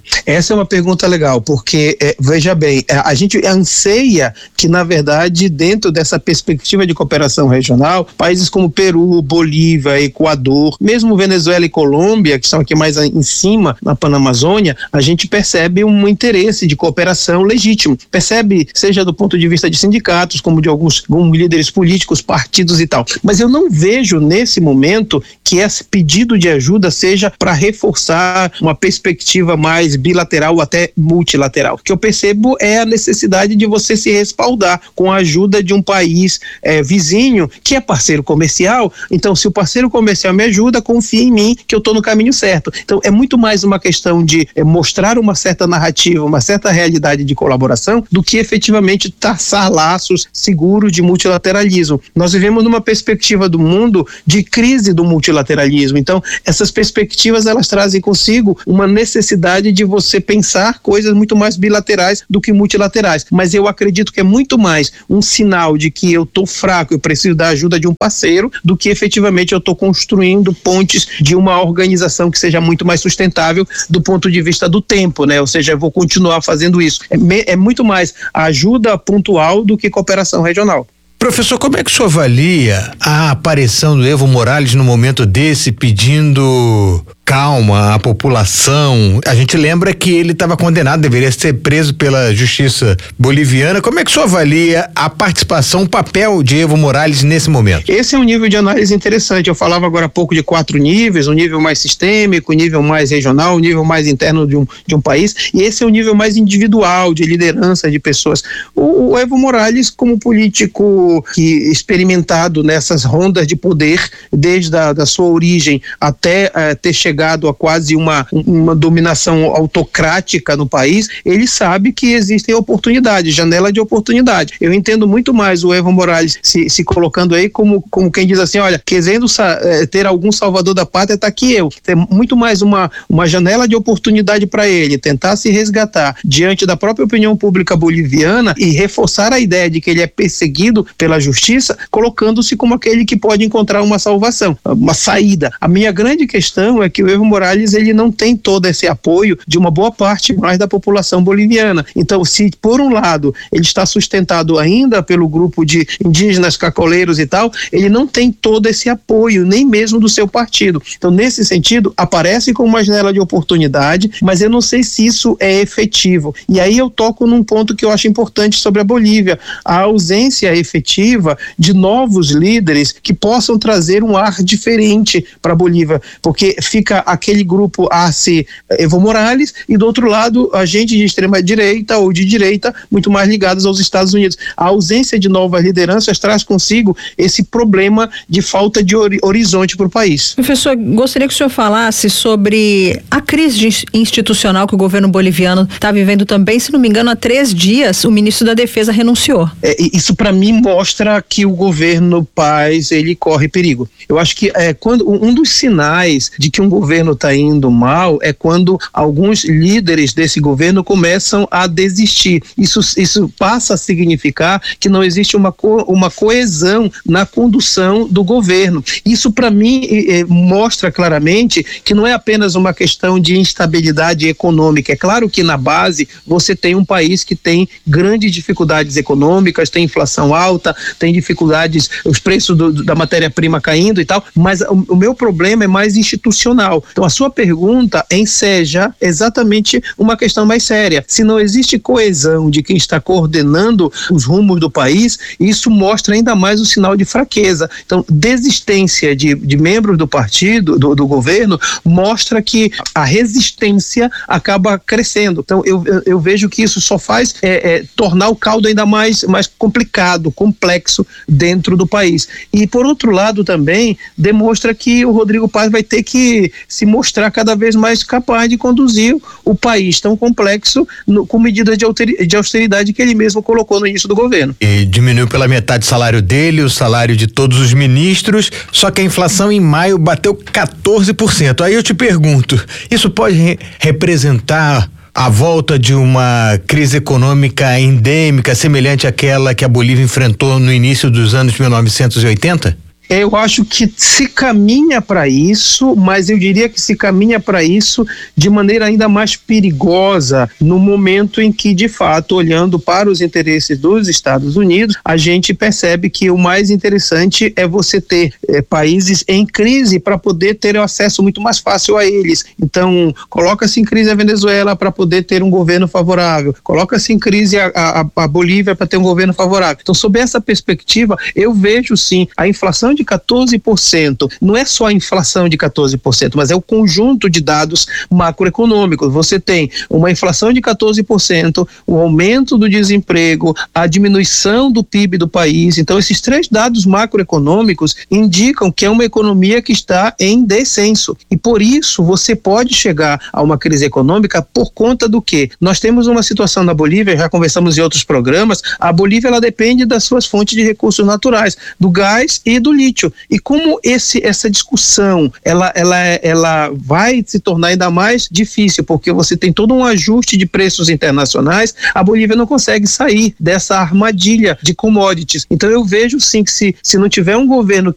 Essa é uma pergunta legal, porque, é, veja bem, a gente anseia que, na verdade, dentro dessa perspectiva de cooperação regional, países como Peru, Bolívia, Equador, mesmo Venezuela e Colômbia, que são aqui mais em cima, na Panamazônia, a gente percebe um interesse de cooperação legítimo. Percebe, seja do ponto de vista de sindicatos, como de alguns, alguns líderes políticos, partidos e tal. Mas eu não vejo, nesse momento, que esse pedido de ajuda seja para reforçar uma perspectiva mais bilateral ou até multilateral. O que eu percebo é a necessidade de você se respaldar com a ajuda de um país é, vizinho, que é parceiro comercial. Então, se o parceiro comercial me ajuda, confia em mim que eu estou no caminho certo. Então, é muito mais uma questão de é, mostrar uma certa narrativa, uma certa realidade de colaboração, do que efetivamente traçar laços seguros de multilateralismo. Nós vivemos numa perspectiva do mundo de crise do multilateralismo. Então, essas perspectivas, elas trazem consigo uma necessidade de você pensar coisas muito mais bilaterais do que multilaterais. Mas eu acredito que é muito mais um sinal de que eu estou fraco, eu preciso da ajuda de um parceiro, do que efetivamente eu estou construindo pontes de uma organização que seja muito mais sustentável do ponto de vista do tempo, né? Ou seja, eu vou continuar fazendo isso. É, me, é muito mais ajuda pontual do que cooperação regional. Professor, como é que o senhor avalia a aparição do Evo Morales no momento desse, pedindo calma à população? A gente lembra que ele estava condenado, deveria ser preso pela justiça boliviana. Como é que o senhor avalia a participação, o papel de Evo Morales nesse momento? Esse é um nível de análise interessante. Eu falava agora há pouco de quatro níveis, um nível mais sistêmico, um nível mais regional, um nível mais interno de um, de um país, e esse é um nível mais individual, de liderança de pessoas. O, o Evo Morales, como político que experimentado nessas rondas de poder, desde a da sua origem até uh, ter chegado a quase uma, uma dominação autocrática no país, ele sabe que existem oportunidades, janela de oportunidade. Eu entendo muito mais o Evo Morales se, se colocando aí como, como quem diz assim, olha, querendo ter algum salvador da pátria, está aqui eu. Tem muito mais uma, uma janela de oportunidade para ele, tentar se resgatar diante da própria opinião pública boliviana e reforçar a ideia de que ele é perseguido pela justiça, colocando-se como aquele que pode encontrar uma salvação, uma saída. A minha grande questão é que o Evo Morales, ele não tem todo esse apoio de uma boa parte mais da população boliviana. Então, se por um lado ele está sustentado ainda pelo grupo de indígenas cacoleiros e tal, ele não tem todo esse apoio, nem mesmo do seu partido. Então, nesse sentido, aparece como uma janela de oportunidade, mas eu não sei se isso é efetivo. E aí eu toco num ponto que eu acho importante sobre a Bolívia, a ausência efetiva de novos líderes que possam trazer um ar diferente para a Bolívia, porque fica aquele grupo A C Evo Morales e do outro lado a gente de extrema direita ou de direita muito mais ligados aos Estados Unidos. A ausência de novas lideranças traz consigo esse problema de falta de ori- horizonte para o país. Professor, gostaria que o senhor falasse sobre a crise institucional que o governo boliviano está vivendo também. Se não me engano, há três dias o ministro da Defesa renunciou. É, isso para mim mostra que o governo Paz, ele corre perigo. Eu acho que é, quando, um dos sinais de que um governo está indo mal é quando alguns líderes desse governo começam a desistir. Isso, isso passa a significar que não existe uma, co, uma coesão na condução do governo. Isso para mim é, mostra claramente que não é apenas uma questão de instabilidade econômica. É claro que na base você tem um país que tem grandes dificuldades econômicas, tem inflação alta, tem dificuldades, os preços do, da matéria-prima caindo e tal, mas o, o meu problema é mais institucional. Então a sua pergunta enseja exatamente uma questão mais séria. Se não existe coesão de quem está coordenando os rumos do país, isso mostra ainda mais o sinal de fraqueza. Então desistência de, de membros do partido, do, do governo, mostra que a resistência acaba crescendo. Então eu, eu, eu vejo que isso só faz é, é, tornar o caldo ainda mais, mais complicado, complexo dentro do país. E por outro lado também demonstra que o Rodrigo Paz vai ter que se mostrar cada vez mais capaz de conduzir o país tão complexo no, com medidas de austeridade que ele mesmo colocou no início do governo. E diminuiu pela metade o salário dele, o salário de todos os ministros, só que a inflação em maio bateu quatorze por cento. Aí eu te pergunto, isso pode re- representar a volta de uma crise econômica endêmica, semelhante àquela que a Bolívia enfrentou no início dos anos mil novecentos e oitenta? Eu acho que se caminha para isso, mas eu diria que se caminha para isso de maneira ainda mais perigosa no momento em que, de fato, olhando para os interesses dos Estados Unidos, a gente percebe que o mais interessante é você ter é, países em crise para poder ter acesso muito mais fácil a eles. Então, coloca-se em crise a Venezuela para poder ter um governo favorável, coloca-se em crise a, a, a Bolívia para ter um governo favorável. Então, sob essa perspectiva, eu vejo sim a inflação de quatorze por cento. Não é só a inflação de quatorze por cento, mas é o conjunto de dados macroeconômicos. Você tem uma inflação de quatorze por cento, o aumento do desemprego, a diminuição do P I B do país. Então, esses três dados macroeconômicos indicam que é uma economia que está em descenso. E por isso, você pode chegar a uma crise econômica por conta do quê? Nós temos uma situação na Bolívia, já conversamos em outros programas, a Bolívia ela depende das suas fontes de recursos naturais, do gás e do lítio. E como esse, essa discussão ela, ela, ela vai se tornar ainda mais difícil, porque você tem todo um ajuste de preços internacionais, a Bolívia não consegue sair dessa armadilha de commodities. Então eu vejo sim que se, se não tiver um governo